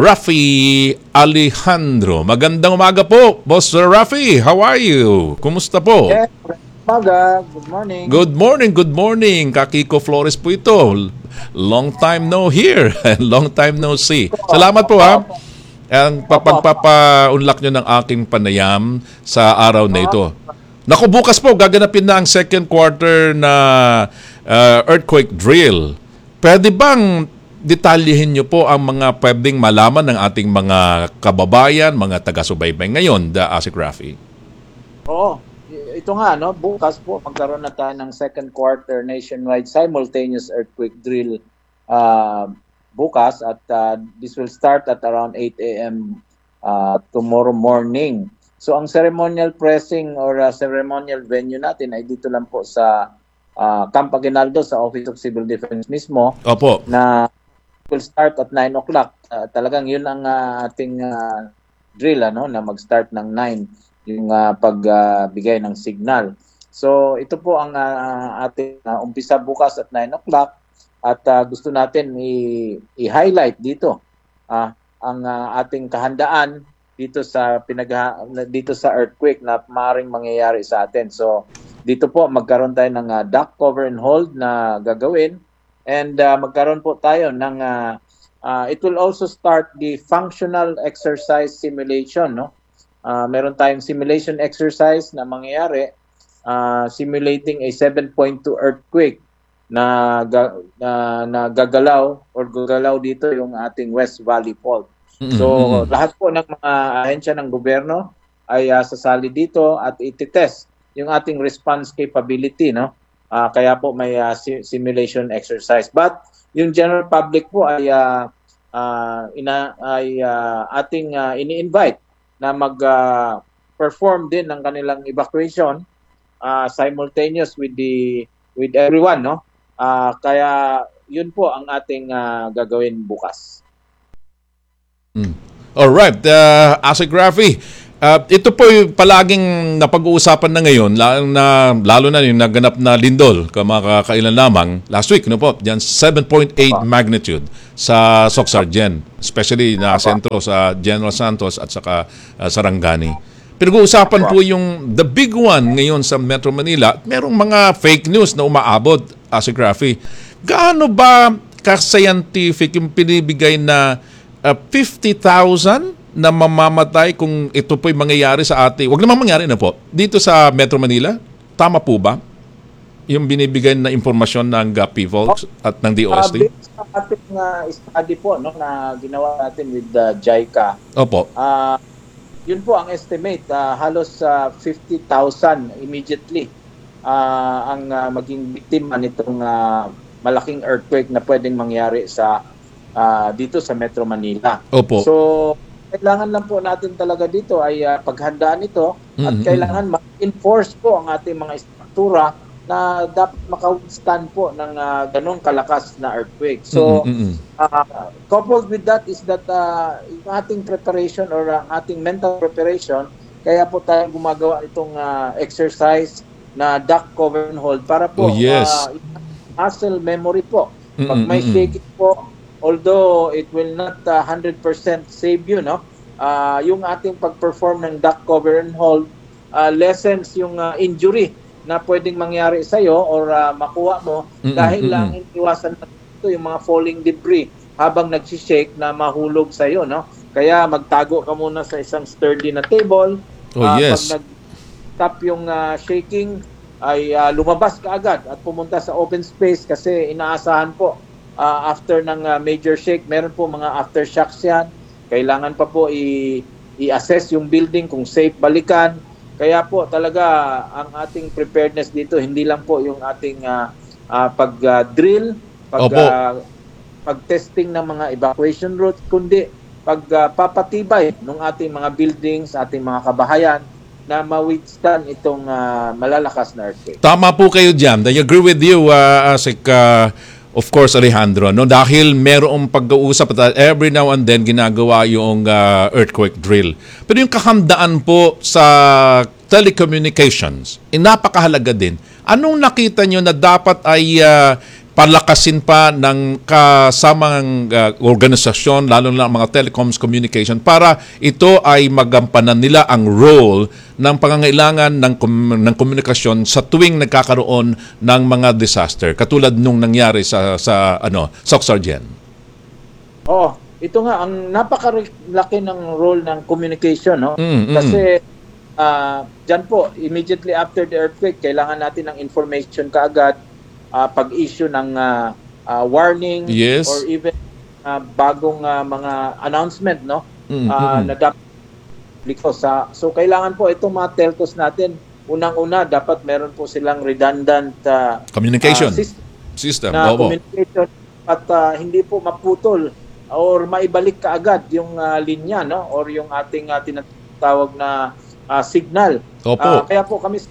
Rafi Alejandro. Magandang umaga po, Boss Rafi. How are you? Kumusta po? Yeah, umaga. Good morning. Good morning, good morning. Kakiko Flores po ito. Long time no hear and long time no see. Salamat po ha. Ang papagpapa-unlock nyo ng aking panayam sa araw na ito. Naku, bukas po, gaganapin na ang second quarter na uh, earthquake drill. Pwede bang detalyehin nyo po ang mga pwedeng malaman ng ating mga kababayan, mga taga-subaybay ngayon, da Asik Rafi? Oo. Ito nga, no? Bukas po, magkaroon na tayo ng second quarter nationwide simultaneous earthquake drill uh, bukas at uh, this will start at around eight a.m. Uh, tomorrow morning. So ang ceremonial pressing or uh, ceremonial venue natin ay dito lang po sa uh, Camp Aguinaldo sa Office of Civil Defense mismo. Opo. Na will start at nine o'clock. Uh, talagang yun ang uh, ating uh, drill ano, na mag-start ng nine yung uh, pagbigay uh, ng signal. So ito po ang uh, ating uh, umpisa bukas at nine o'clock. At uh, gusto natin i- i-highlight dito uh, ang uh, ating kahandaan dito sa pinag dito sa earthquake na maaaring mangyayari sa atin. So dito po magkaroon tayo ng uh, duck cover and hold na gagawin and uh, magkaroon po tayo ng uh, uh, it will also start the functional exercise simulation, no? Uh, meron tayong simulation exercise na mangyayari uh, simulating a seven point two earthquake na, na na gagalaw or gagalaw dito yung ating West Valley Fault. Mm-hmm. So lahat po ng mga ahensya ng gobyerno ay uh, sasali dito at iti-test yung ating response capability, no? Uh, kaya po may uh, simulation exercise. But yung general public po ay uh, uh, ina ay uh, ating uh, ini-invite na mag uh, perform din ng kanilang evacuation uh, simultaneous with the with everyone, no? Uh, kaya yun po ang ating uh, gagawin bukas. Mm. Alright, uh, Asik Rafi, uh, ito po yung palaging napag-uusapan na ngayon, lalo na, lalo na yung naganap na lindol, kamakailan lamang, last week, no po, dyan seven point eight oh. magnitude sa Soxargen, especially na sentro sa General Santos at saka uh, Sarangani. Pinag-uusapan po yung the big one ngayon sa Metro Manila. Merong mga fake news na umaabot, Asik Rafi. Gaano ba ka-scientific yung pinibigay na uh, fifty thousand na mamamatay kung ito po'y mangyayari sa ating, wag namang mangyari na po, dito sa Metro Manila? Tama po ba? yung binibigay na impormasyon ng uh, P V O L at ng D O S T? Uh, based sa ating uh, study po no, na ginawa natin with the JICA, Opo. Uh, yun po ang estimate, uh, halos uh, fifty thousand immediately uh, ang uh, maging biktima nitong uh, malaking earthquake na pwedeng mangyari sa uh, dito sa Metro Manila. Opo. So, kailangan lang po natin talaga dito ay uh, paghandaan ito at Mm-hmm. kailangan ma-enforce po ang ating mga struktura na dapat maka-withstand po ng uh, ganong kalakas na earthquake. So, Mm-hmm. uh, coupled with that is that uh, yung ating preparation or uh, ating mental preparation, kaya po tayo gumagawa itong uh, exercise na duck cover and hold para po Oh, yes. uh, muscle memory po. Pag Mm-mm, may mm-mm. shaking po, although it will not uh, one hundred percent save you, no? Uh, yung ating pag-perform ng duck cover and hold uh, lessens yung uh, injury na pwedeng mangyari sa iyo or uh, makuha mo Mm-mm, dahil mm-mm. lang iwasan natin yung mga falling debris habang nag-shake na mahulog sa iyo, no? Kaya magtago ka muna sa isang sturdy na table. Oh, Uh, yes. Pag nag-stop yung uh, shaking ay uh, lumabas ka agad at pumunta sa open space kasi inaasahan po uh, after ng uh, major shake, meron po mga aftershocks yan. Kailangan pa po i- i-assess yung building kung safe balikan. Kaya po talaga ang ating preparedness dito hindi lang po yung ating uh, uh, pag-drill, pag, Opo. uh, pag-testing ng mga evacuation routes, kundi pagpapatibay uh, ng ating mga buildings, ating mga kabahayan na ma-withstand itong uh, malalakas na earthquake. Tama po kayo dyan. I agree with you, uh, Asik, uh, of course, Alejandro. No? Dahil merong pag-uusap at every now and then ginagawa yung uh, earthquake drill. Pero yung kahandaan po sa telecommunications, eh, napakahalaga din. Anong nakita nyo na dapat ay uh, palakasin pa ng kasamang uh, organisasyon, lalo na mga telecoms communication, para ito ay magampanan nila ang role ng pangangailangan ng, kom- ng komunikasyon sa tuwing nagkakaroon ng mga disaster, katulad nung nangyari sa, sa ano, Soxargen? Oo, ito nga, ang napakalaki ng role ng communication, no? Mm, mm. Kasi uh, dyan po, immediately after the earthquake, kailangan natin ng information kaagad, Uh, pag-issue ng uh, uh, warning Yes. or even uh, bagong uh, mga announcement, no? Mm, Uh, mm. na dapat sa so kailangan po itong mga telcos natin, unang-una dapat meron po silang redundant uh, Communication uh, system system. na Opo. communication at uh, hindi po maputol or maibalik kaagad yung uh, linya, no? Or yung ating uh, tinatawag na uh, signal. Uh, Opo. kaya po kami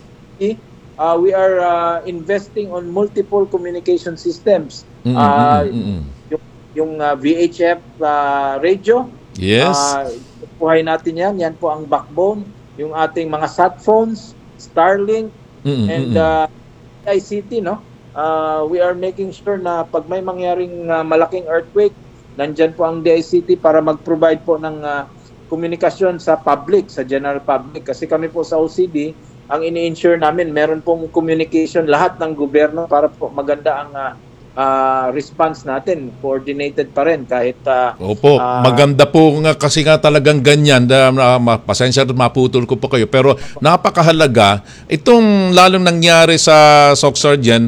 Uh, we are uh, investing on multiple communication systems. Mm, Uh, mm, mm, mm. Yung, yung uh, V H F uh, radio, Yes. uh, buhay natin yan. Yan po ang backbone. Yung ating mga sat phones, Starlink, Mm, mm, and mm. uh, I C T, no? Uh, we are making sure na pag may mangyaring uh, malaking earthquake, nandyan po ang D I C T para mag-provide po ng uh, komunikasyon sa public, sa general public. Kasi kami po sa O C D, ang ini-ensure namin, meron pong communication lahat ng gobyerno para po maganda ang uh, uh, response natin. Coordinated pa rin kahit... Uh, Opo, uh, maganda po nga kasi nga talagang ganyan. Da, uh, pasensya at maputol ko po kayo. Pero napakahalaga, itong lalong nangyari sa Soxargen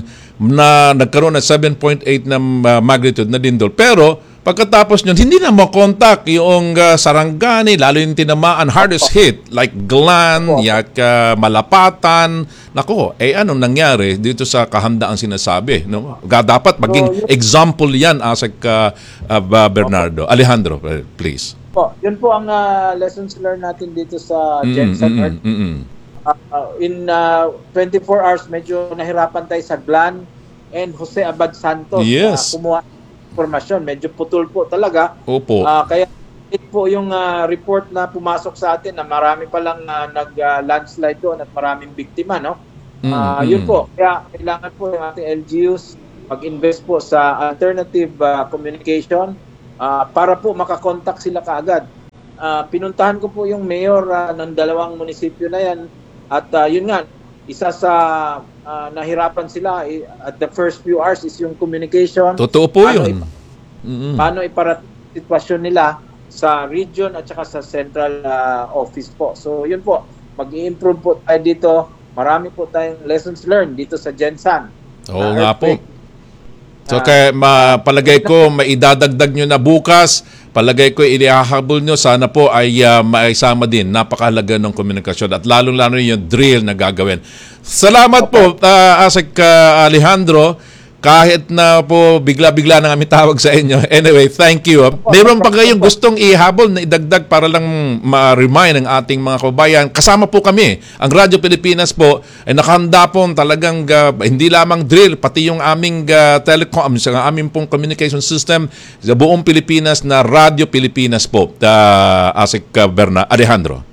na nagkaroon ng seven point eight na uh, magnitude na lindol. Pero pagkatapos nyon, hindi na makontak yung uh, Sarangani, lalo yung tinamaan, hardest hit, like Glan, yak, uh, Malapatan. Nako, eh anong nangyari dito sa kahandaan sinasabi? No? Dapat maging example yan, Asik uh, uh, Bernardo. Alejandro, please. Po, yun po ang uh, lessons learned natin dito sa Genset Mm, mm, Earth. mm, mm. Uh, in uh, twenty-four hours, medyo nahirapan tayo sa Glan and Jose Abad Santos. Yes. Uh, kumuha informasyon, medyo putol po talaga. Opo. Uh, kaya ito po yung uh, report na pumasok sa atin na marami pa lang uh, nag-landslide uh, doon at maraming biktima, no? Uh, Mm, yun mm. po. Kaya kailangan po yung ating L G Us mag-invest po sa alternative uh, communication uh, para po makakontak sila kaagad. Uh, pinuntahan ko po yung mayor uh, ng dalawang munisipyo na yan at uh, yun nga, isa sa uh, nahirapan sila eh, at the first few hours is yung communication. Totoo po Paano yun. ipa- Mm-mm. Paano iparating sitwasyon nila sa region at saka sa central uh, office po. So yun po, mag-i-improve po tayo dito marami po tayong lessons learned dito sa Gensan. Oo na nga po. earthquake. So kaya ma, palagay ko maidadagdag nyo na bukas, palagay ko ilihahabol nyo, sana po ay uh, maisama din. Napakahalaga ng komunikasyon at lalong-lalo yung drill na gagawin. Salamat okay. po, uh, Asik uh, Alejandro. Kahit na po bigla-bigla nang kami tawag sa inyo. Anyway, thank you. Meron pa kayong gustong ihabol na idagdag para lang ma-remind ng ating mga kababayan. Kasama po kami. Ang Radyo Pilipinas po ay nakahanda po talagang uh, hindi lamang drill, pati yung aming uh, telecom, sa aming pong communication system sa buong Pilipinas na Radyo Pilipinas po. Uh, Asik uh, Berna Alejandro.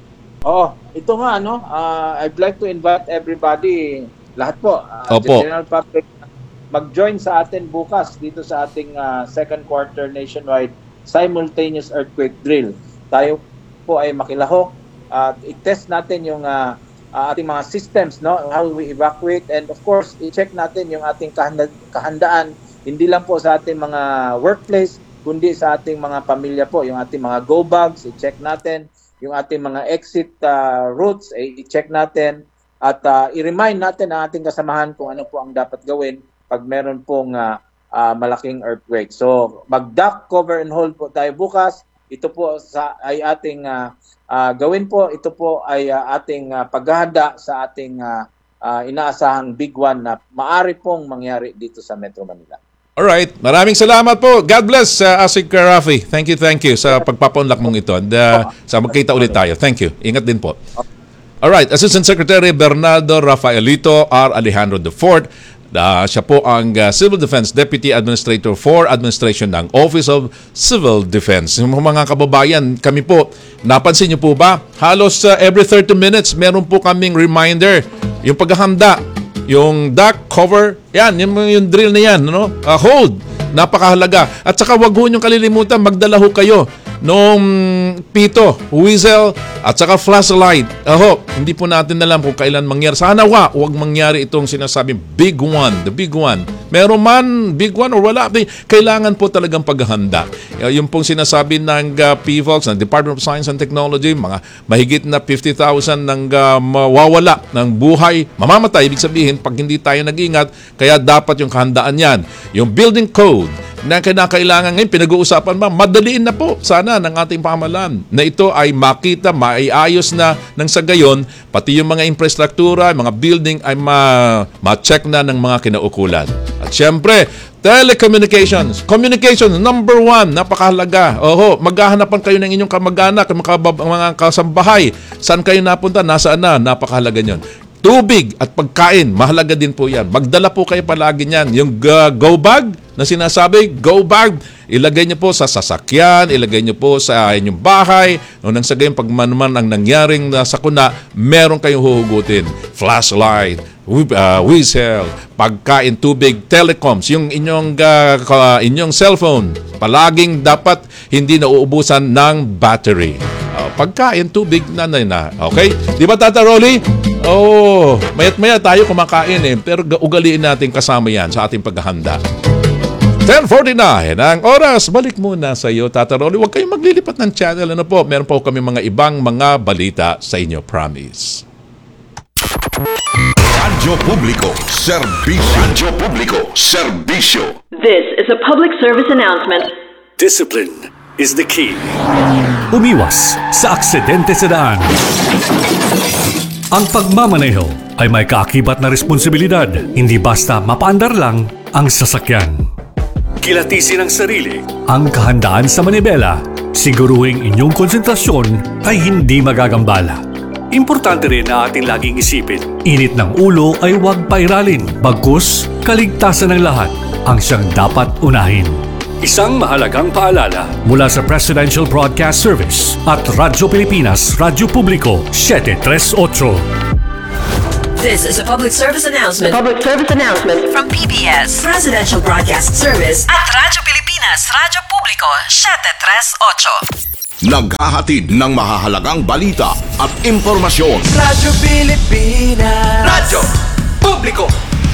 Oo, ito nga, no? Uh, I'd like to invite everybody, lahat po, uh, Opo. general public, mag-join sa atin bukas dito sa ating uh, second quarter nationwide simultaneous earthquake drill. Tayo po ay makilahok at uh, i-test natin yung uh, uh, ating mga systems, no? How we evacuate, and of course, i-check natin yung ating kahanda- kahandaan, hindi lang po sa ating mga workplace, kundi sa ating mga pamilya po, yung ating mga go bags, i-check natin, yung ating mga exit uh, routes, eh, i-check natin, at uh, i-remind natin ang ating kasamahan kung ano po ang dapat gawin pag meron pong uh, uh, malaking earthquake. So, mag-duck, cover, and hold po tayo bukas. Ito po sa, ay ating uh, uh, gawin po. Ito po ay uh, ating uh, paghahanda sa ating uh, uh, inaasahang big one na maari pong mangyari dito sa Metro Manila. Alright, maraming salamat po. God bless, uh, Asik Rafi. Thank you, thank you sa pagpapaunlak mong ito. And uh, sa magkita ulit tayo. Thank you. Ingat din po. Alright, Assistant Secretary Bernardo Rafaelito R. Alejandro the fourth. Uh, siya po ang uh, Civil Defense Deputy Administrator for Administration ng Office of Civil Defense. Mga kababayan, kami po, napansin niyo po ba? Halos uh, every thirty minutes, meron po kaming reminder. Yung paghahanda, yung duck, cover, yan, yung, yung drill na yan, no? Uh, hold, napakahalaga. At saka wag ho niyong kalilimutan, magdala ho kayo nung pito, whistle, at saka flashlight. Aho, hindi po natin alam kung kailan mangyari. Sana wa, huwag mangyari itong sinasabing big one, the big one. Meron man, big one or wala, kailangan po talagang paghahanda. Yung pong sinasabi ng uh, P V O X, ng Department of Science and Technology, mga mahigit na fifty thousand nang uh, mawawala ng buhay, mamamatay, ibig sabihin, pag hindi tayo nag-ingat, kaya dapat yung kahandaan yan. Yung building code, na kinakailangan ngayon, pinag-uusapan ba, madaliin na po sana ng ating pamahalaan na ito ay makita, maiayos na ng sa gayon, pati yung mga infrastruktura, mga building ay ma- ma-check na ng mga kinaukulan. At syempre, telecommunications. Communications, number one, napakahalaga. Oho, maghahanapan kayo ng inyong kamag-anak, mga, mga kasambahay. Saan kayo napunta? Nasaan na? Napakahalaga nyon. Tubig at pagkain, mahalaga din po yan. Magdala po kayo palagi niyan. Yung uh, go bag na sinasabi, go bag, ilagay niyo po sa sasakyan, ilagay niyo po sa inyong bahay. Nung nang sa gayon, pag manuman ang nangyaring uh, sakuna, meron kayong huhugutin. Flashlight, uh, whistle, pagkain, tubig, telecoms, yung inyong, uh, inyong cellphone, palaging dapat hindi nauubusan ng battery. Uh, pagkain, tubig, nanay na. Okay? Di ba, Tata Rolly? Oh, mayat-maya tayo kumakain eh, pero ugaliin natin kasama yan sa ating paghahanda. ten forty-nine ang oras. Balik muna sa iyo, Tata Rolly. Huwag kayong maglilipat ng channel. Ano po? Meron po kami mga ibang mga balita sa inyo. Promise. Radyo Publiko, Serbisyo. Radyo Publiko, Serbisyo. This is a public service announcement. Discipline is the key. Umiwas sa aksidente sa daan. Ang pagmamaneho ay may kaakibat na responsibilidad, hindi basta mapaandar lang ang sasakyan. Kilatisin ang sarili, ang kahandaan sa manibela, siguruhing inyong konsentrasyon ay hindi magagambala. Importante rin na ating laging isipin, init ng ulo ay huwag pairalin, bagkus kaligtasan ng lahat ang siyang dapat unahin. Isang mahalagang paalala mula sa Presidential Broadcast Service at Radyo Pilipinas, Radyo Publiko, seven thirty-eight. This is a public service announcement. Public service announcement From P B S, Presidential Broadcast Service at Radyo Pilipinas, Radyo Publiko, seven thirty-eight. Naghahatid ng mahahalagang balita at impormasyon. Radyo Pilipinas, Radyo Publiko.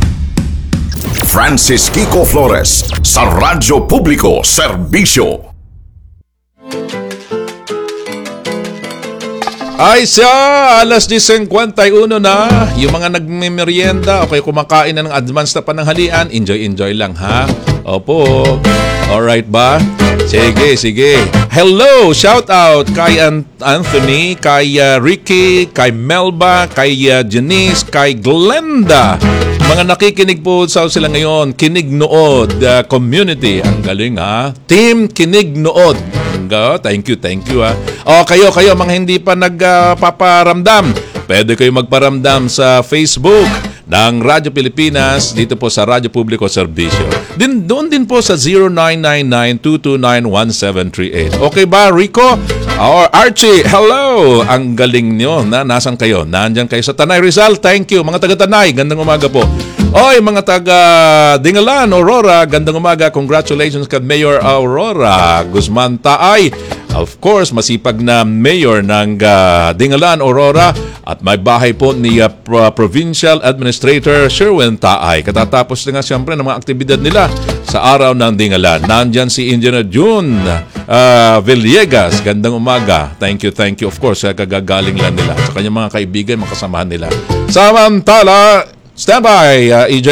Francis Kiko Flores sa Radyo Publiko, Serbisyo. Ay siya, alas diyes singkwenta y uno na. Yung mga nagmimerienda o kaya kumakain na ng advance na pananghalian, enjoy-enjoy lang ha. Opo. Alright ba? Sige, sige. Hello, shout out kay Anthony, kay uh, Ricky, kay Melba, kay uh, Janice, kay Glenda. Mga nakikinig po sa sila ngayon, Kinig Nood uh, community. Ang galing ha. Team Kinig Nood. Thank you, thank you ha. O kayo, kayo mga hindi pa nagpaparamdam, uh, pwede kayo magparamdam sa Facebook ng Radyo Pilipinas dito po sa Radyo Publiko Serbisyo. Din, doon din po sa zero nine nine nine two two nine one seven three eight. Okay ba, Rico? Or Archie, hello! Ang galing nyo. Na, nasan kayo? Nandyan kayo sa Tanay Rizal. Thank you. Mga taga-Tanay, gandang umaga po. Oy, mga taga Dingalan, Aurora, gandang umaga. Congratulations kay Mayor Aurora Guzman Taay. Of course, masipag na mayor ng uh, Dingalan, Aurora, at may bahay po ni uh, Pro- Provincial Administrator Sherwin Taay. Katatapos na nga siyempre ng mga aktibidad nila sa araw ng Dingalan. Nandyan si Engineer June uh, Villegas. Gandang umaga. Thank you, thank you. Of course, uh, kagagaling lang nila. Sa kanyang mga kaibigan, makasamahan nila. Samantala, stand by, uh, E J.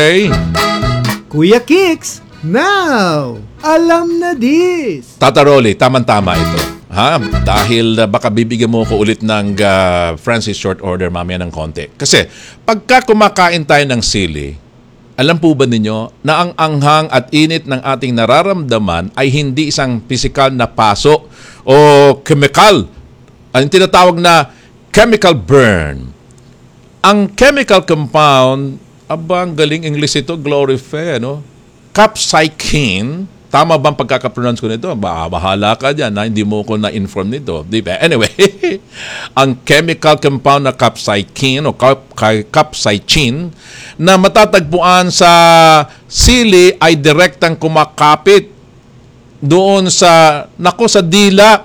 Kuya Kicks, now, alam na this. Tata Rolly, tama-tama ito. Ha? Dahil uh, baka bibigyan mo ko ulit ng uh, Francis short order mamaya ng konti. Kasi pagka kumakain tayo ng sili, alam po ba ninyo na ang anghang at init ng ating nararamdaman ay hindi isang physical na paso o chemical. Ang tinatawag na chemical burn. Ang chemical compound, abang galing English ito, glorify, ano? Capsaicin. Tama bang pagkakapronounce ko nito? Bah, bahala ka dyan na hindi mo ko na-inform nito. Di ba? Anyway, ang chemical compound na capsaicin o cap, capsaicin na matatagpuan sa sili ay direktang kumakapit doon sa, nako, sa dila.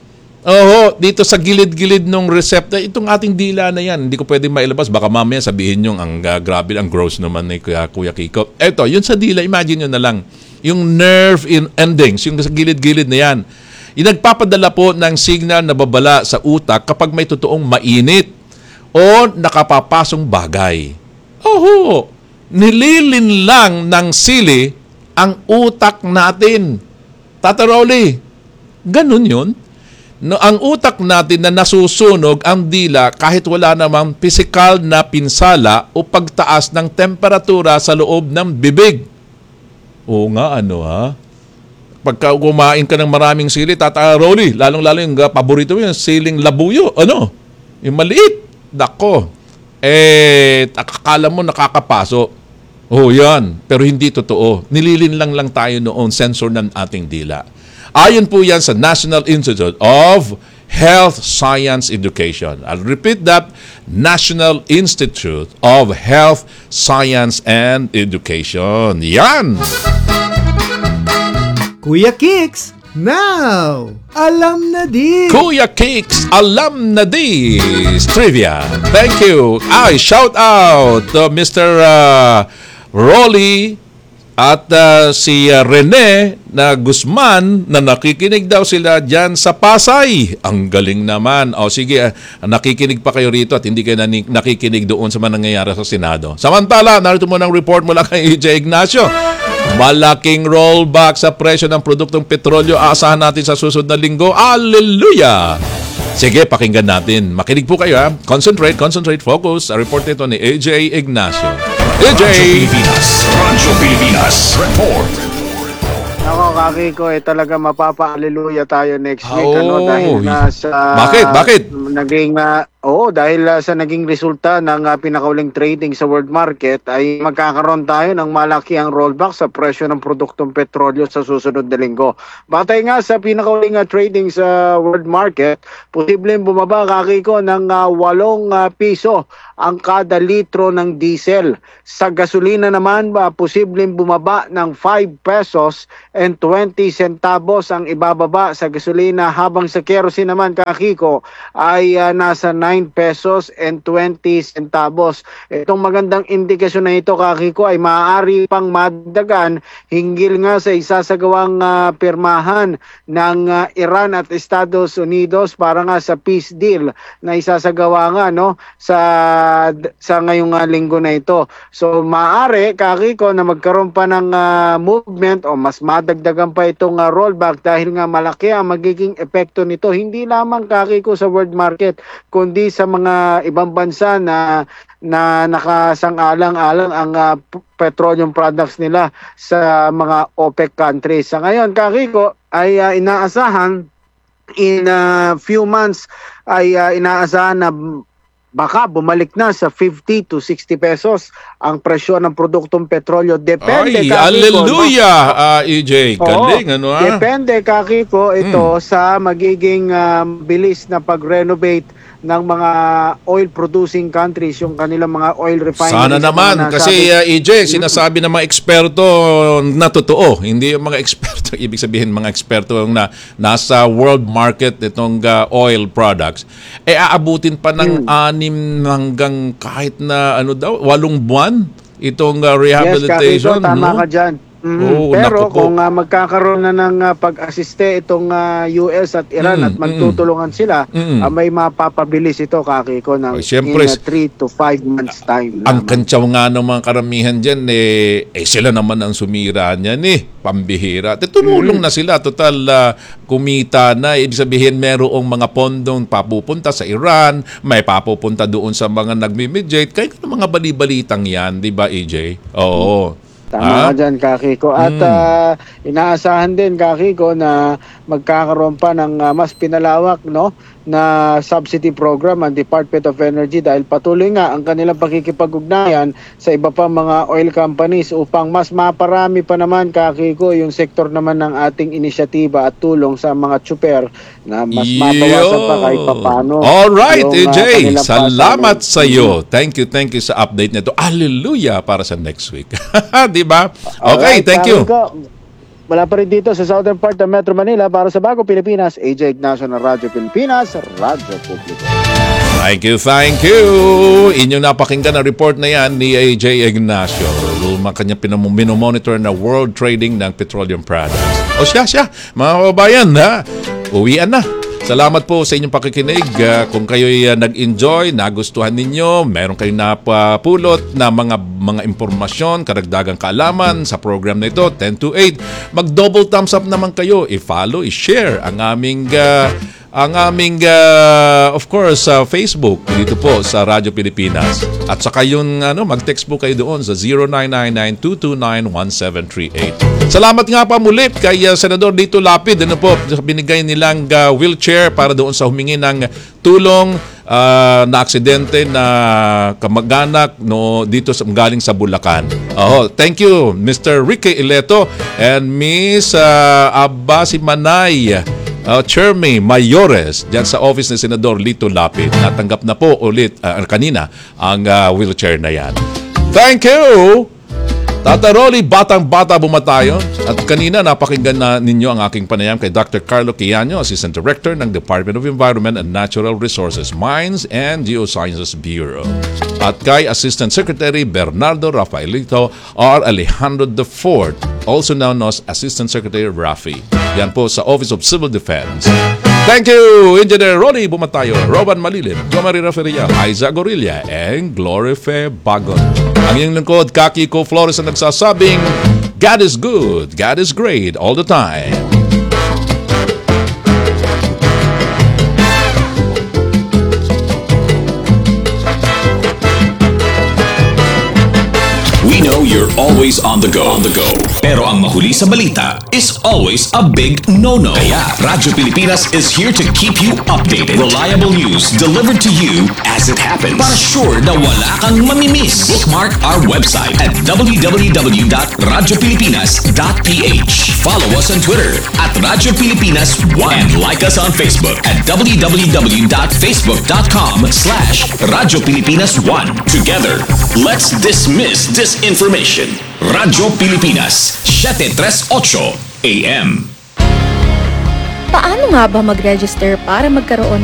Oho, dito sa gilid-gilid ng receptor. Itong ating dila na yan, hindi ko pwedeng mailabas. Baka mamaya sabihin yung ang uh, grabe, ang gross naman ni Kuya, Kuya Kiko. Eto, yun sa dila, imagine nyo na lang. Yung nerve in endings, yung sa gilid-gilid na yan. Yung nagpapadala po ng signal na babala sa utak kapag may totoong mainit o nakapapasong bagay. Oho, nililin lang ng sili ang utak natin. Tata Rolly, ganun yun. No, ang utak natin na nasusunog ang dila kahit wala namang pisikal na pinsala o pagtaas ng temperatura sa loob ng bibig. Oo nga, ano ha? Pagka kumain ka ng maraming sili, Tata Rolly, lalong-lalo yung uh, paborito mo, yung siling labuyo. Ano? Yung maliit. Dako. Eh, akala mo nakakapaso. Oh, yan. Pero hindi totoo. Nililin lang lang tayo noon, sensor ng ating dila. Ayon po yan sa National Institute of Health Science Education. I'll repeat that, National Institute of Health Science and Education. Yan! Kuya Kicks, now, alam na this. Kuya Kicks, alam na this. Trivia. Thank you. Ay, shout out to Mister Uh, Rolly at uh, si uh, Rene na Guzman na nakikinig daw sila dyan sa Pasay. Ang galing naman. O sige, uh, nakikinig pa kayo rito at hindi kayo nanik- nakikinig doon sa mga nangyayari sa Senado. Samantala, narito mo ng report mula kay E J Ignacio. Malaking rollback sa presyo ng produktong petrolyo aasahan natin sa susunod na linggo. Hallelujah! Sige, pakinggan natin. Makinig po kayo ha. Concentrate, concentrate, focus. A report nito ni E J Ignacio. E J! Radyo Pilipinas Report. Ako, kaki ko, eh, talaga mapapa-aleluya tayo next week. Oh, ano, dahil na sa... Bakit? Bakit? Naging, uh, oo, dahil uh, sa naging resulta ng uh, pinakauling trading sa world market ay magkakaroon tayo ng malakihang rollback sa presyo ng produktong petrolyo sa susunod na linggo. Batay nga sa pinakauling uh, trading sa world market, posibleng bumaba, kaki ko, ng uh, walong uh, piso ang kada litro ng diesel. Sa gasolina naman, ba, posibleng bumaba ng five pesos and twenty centavos ang ibababa sa gasolina, habang sa kerosene naman, Kakiko, ay uh, nasa nine pesos and twenty centavos. Itong magandang indikasyon na ito, Kakiko, ay maaari pang madagdagan hinggil nga sa isasagawang uh, pirmahan ng uh, Iran at Estados Unidos para nga sa peace deal na isasagawa nga no sa sa ngayong uh, linggo na ito. So maaari, Kakiko, na magkaroon pa ng uh, movement o mas madagdagan pa itong uh, rollback dahil nga malaki ang magiging epekto nito, hindi lamang, Kakiko, sa world market kundi sa mga ibang bansa na na nakasang-alang-alang ang uh, petroleum products nila sa mga OPEC countries. Sa ngayon, Kakiko, ay uh, inaasahan in a uh, few months ay uh, inaasahan na baka bumalik na sa fifty to sixty pesos ang presyo ng produktong petrolyo. Depende, Ay, Kakiko, hallelujah, no? uh, E J. Galing, Oo, ano ah? Depende, Kakiko, ito hmm. sa magiging um, bilis na pag-renovate ng mga oil-producing countries, yung kanilang mga oil refineries. Sana naman, kasi uh, E J, sinasabi ng mga eksperto na totoo. Hindi yung mga eksperto, ibig sabihin mga eksperto yung na, nasa world market itong uh, oil products, eh aabutin pa ng hmm. anim hanggang kahit na ano daw, walong buwan itong uh, rehabilitation. Yes, Kakito, tama no? ka dyan. Mm-hmm. Oh, pero naku po. kung uh, magkakaroon na ng uh, pag-asiste itong uh, U S at Iran mm, at magtutulungan mm, sila, mm. uh, may mapapabilis ito, Kakiko, ng oh, in three to five months time. Ang kantsaw nga ng mga karamihan dyan, eh, eh sila naman ang sumira niyan eh, pambihira. Tumulong mm. na sila, total uh, kumita na, ibig sabihin merong mga pondong papupunta sa Iran, may papupunta doon sa mga nagmi-mediate, kaya mga bali-balitang yan, di ba E J? Oo. Mm. Tama ka dyan, Kakiko. At mm. uh, inaasahan din, Kakiko, na magkakaroon pa ng uh, mas pinalawak no, na subsidy program ang Department of Energy dahil patuloy nga ang kanilang pakikipag-ugnayan sa iba pa mga oil companies upang mas maparami pa naman, Kakiko, yung sektor naman ng ating inisyatiba at tulong sa mga tsuper na mas Yo. mabawasan pa kahit papano. Alright, E J. Uh, salamat sa iyo. Thank you, thank you sa update nito. Hallelujah para sa next week. Di ba? Okay, Alright, thank you. Ko, wala pa rin dito sa southern part ng Metro Manila para sa Bago Pilipinas, A J Ignacio ng Radyo Pilipinas, Radyo Publiko. Thank you, thank you. Inyong napakinggan na report na yan ni A J Ignacio. Luma kanya pinamomonitor na world trading ng petroleum products. O siya, siya, mga kababayan, ha? Uwian na. Salamat po sa inyong pakikinig. Uh, kung kayo'y uh, nag-enjoy, nagustuhan ninyo, meron kayong napapulot na mga mga impormasyon, karagdagang kaalaman sa program na ito, ten to eight, mag-double thumbs up naman kayo. I-follow, i-share ang aming uh, ang aming uh, of course sa uh, Facebook dito po sa Radyo Pilipinas. At saka yung ano, mag-text po kayo doon sa zero nine nine nine two two nine one seven three eight. Salamat nga pa muli kay uh, Senador Lito Lapid, ano po, binigay nilang uh, wheelchair para doon sa humingi ng tulong uh, na aksidente na kamag-anak no dito sa galing sa Bulacan. Oh, thank you Mister Ricky Ileto and Miss uh, Abasi Manay. Uh, Chermy Mayores dyan sa office ni Senador Lito Lapid. Natanggap na po ulit uh, kanina ang uh, wheelchair na yan. Thank you! Tata Rolly, batang-bata bumatayon. At kanina napakinggan na ninyo ang aking panayam kay Doctor Carlo Quiano, Assistant Director ng Department of Environment and Natural Resources, Mines and Geosciences Bureau. At kay Assistant Secretary Bernardo Rafaelito R. Alejandro the fourth, also known as Assistant Secretary Rafi. Yan po sa Office of Civil Defense. Thank you, Engineer Ronnie Bumatayo, Roban Malilim, Jomari Rafaria, Aiza Gorilla, and Glorife Bagon. Ang iyong lingkod, Kakiko Flores, ang nagsasabing, God is good, God is great, all the time. We know you're always on the go. On the go. Pero ang mahuli sa balita is always a big no-no. Kaya Radyo Pilipinas is here to keep you updated. Reliable news delivered to you as it happens. Para sure na wala kang mamimiss. Bookmark our website at w w w dot radyo pilipinas dot p h. Follow us on Twitter at Radyo Pilipinas one. And like us on Facebook at w w w dot facebook dot com slash Radyo Pilipinas one. Together, let's dismiss disinformation. Radyo Pilipinas, siete tres ocho. A M. Paano nga ba mag-register para magkaroon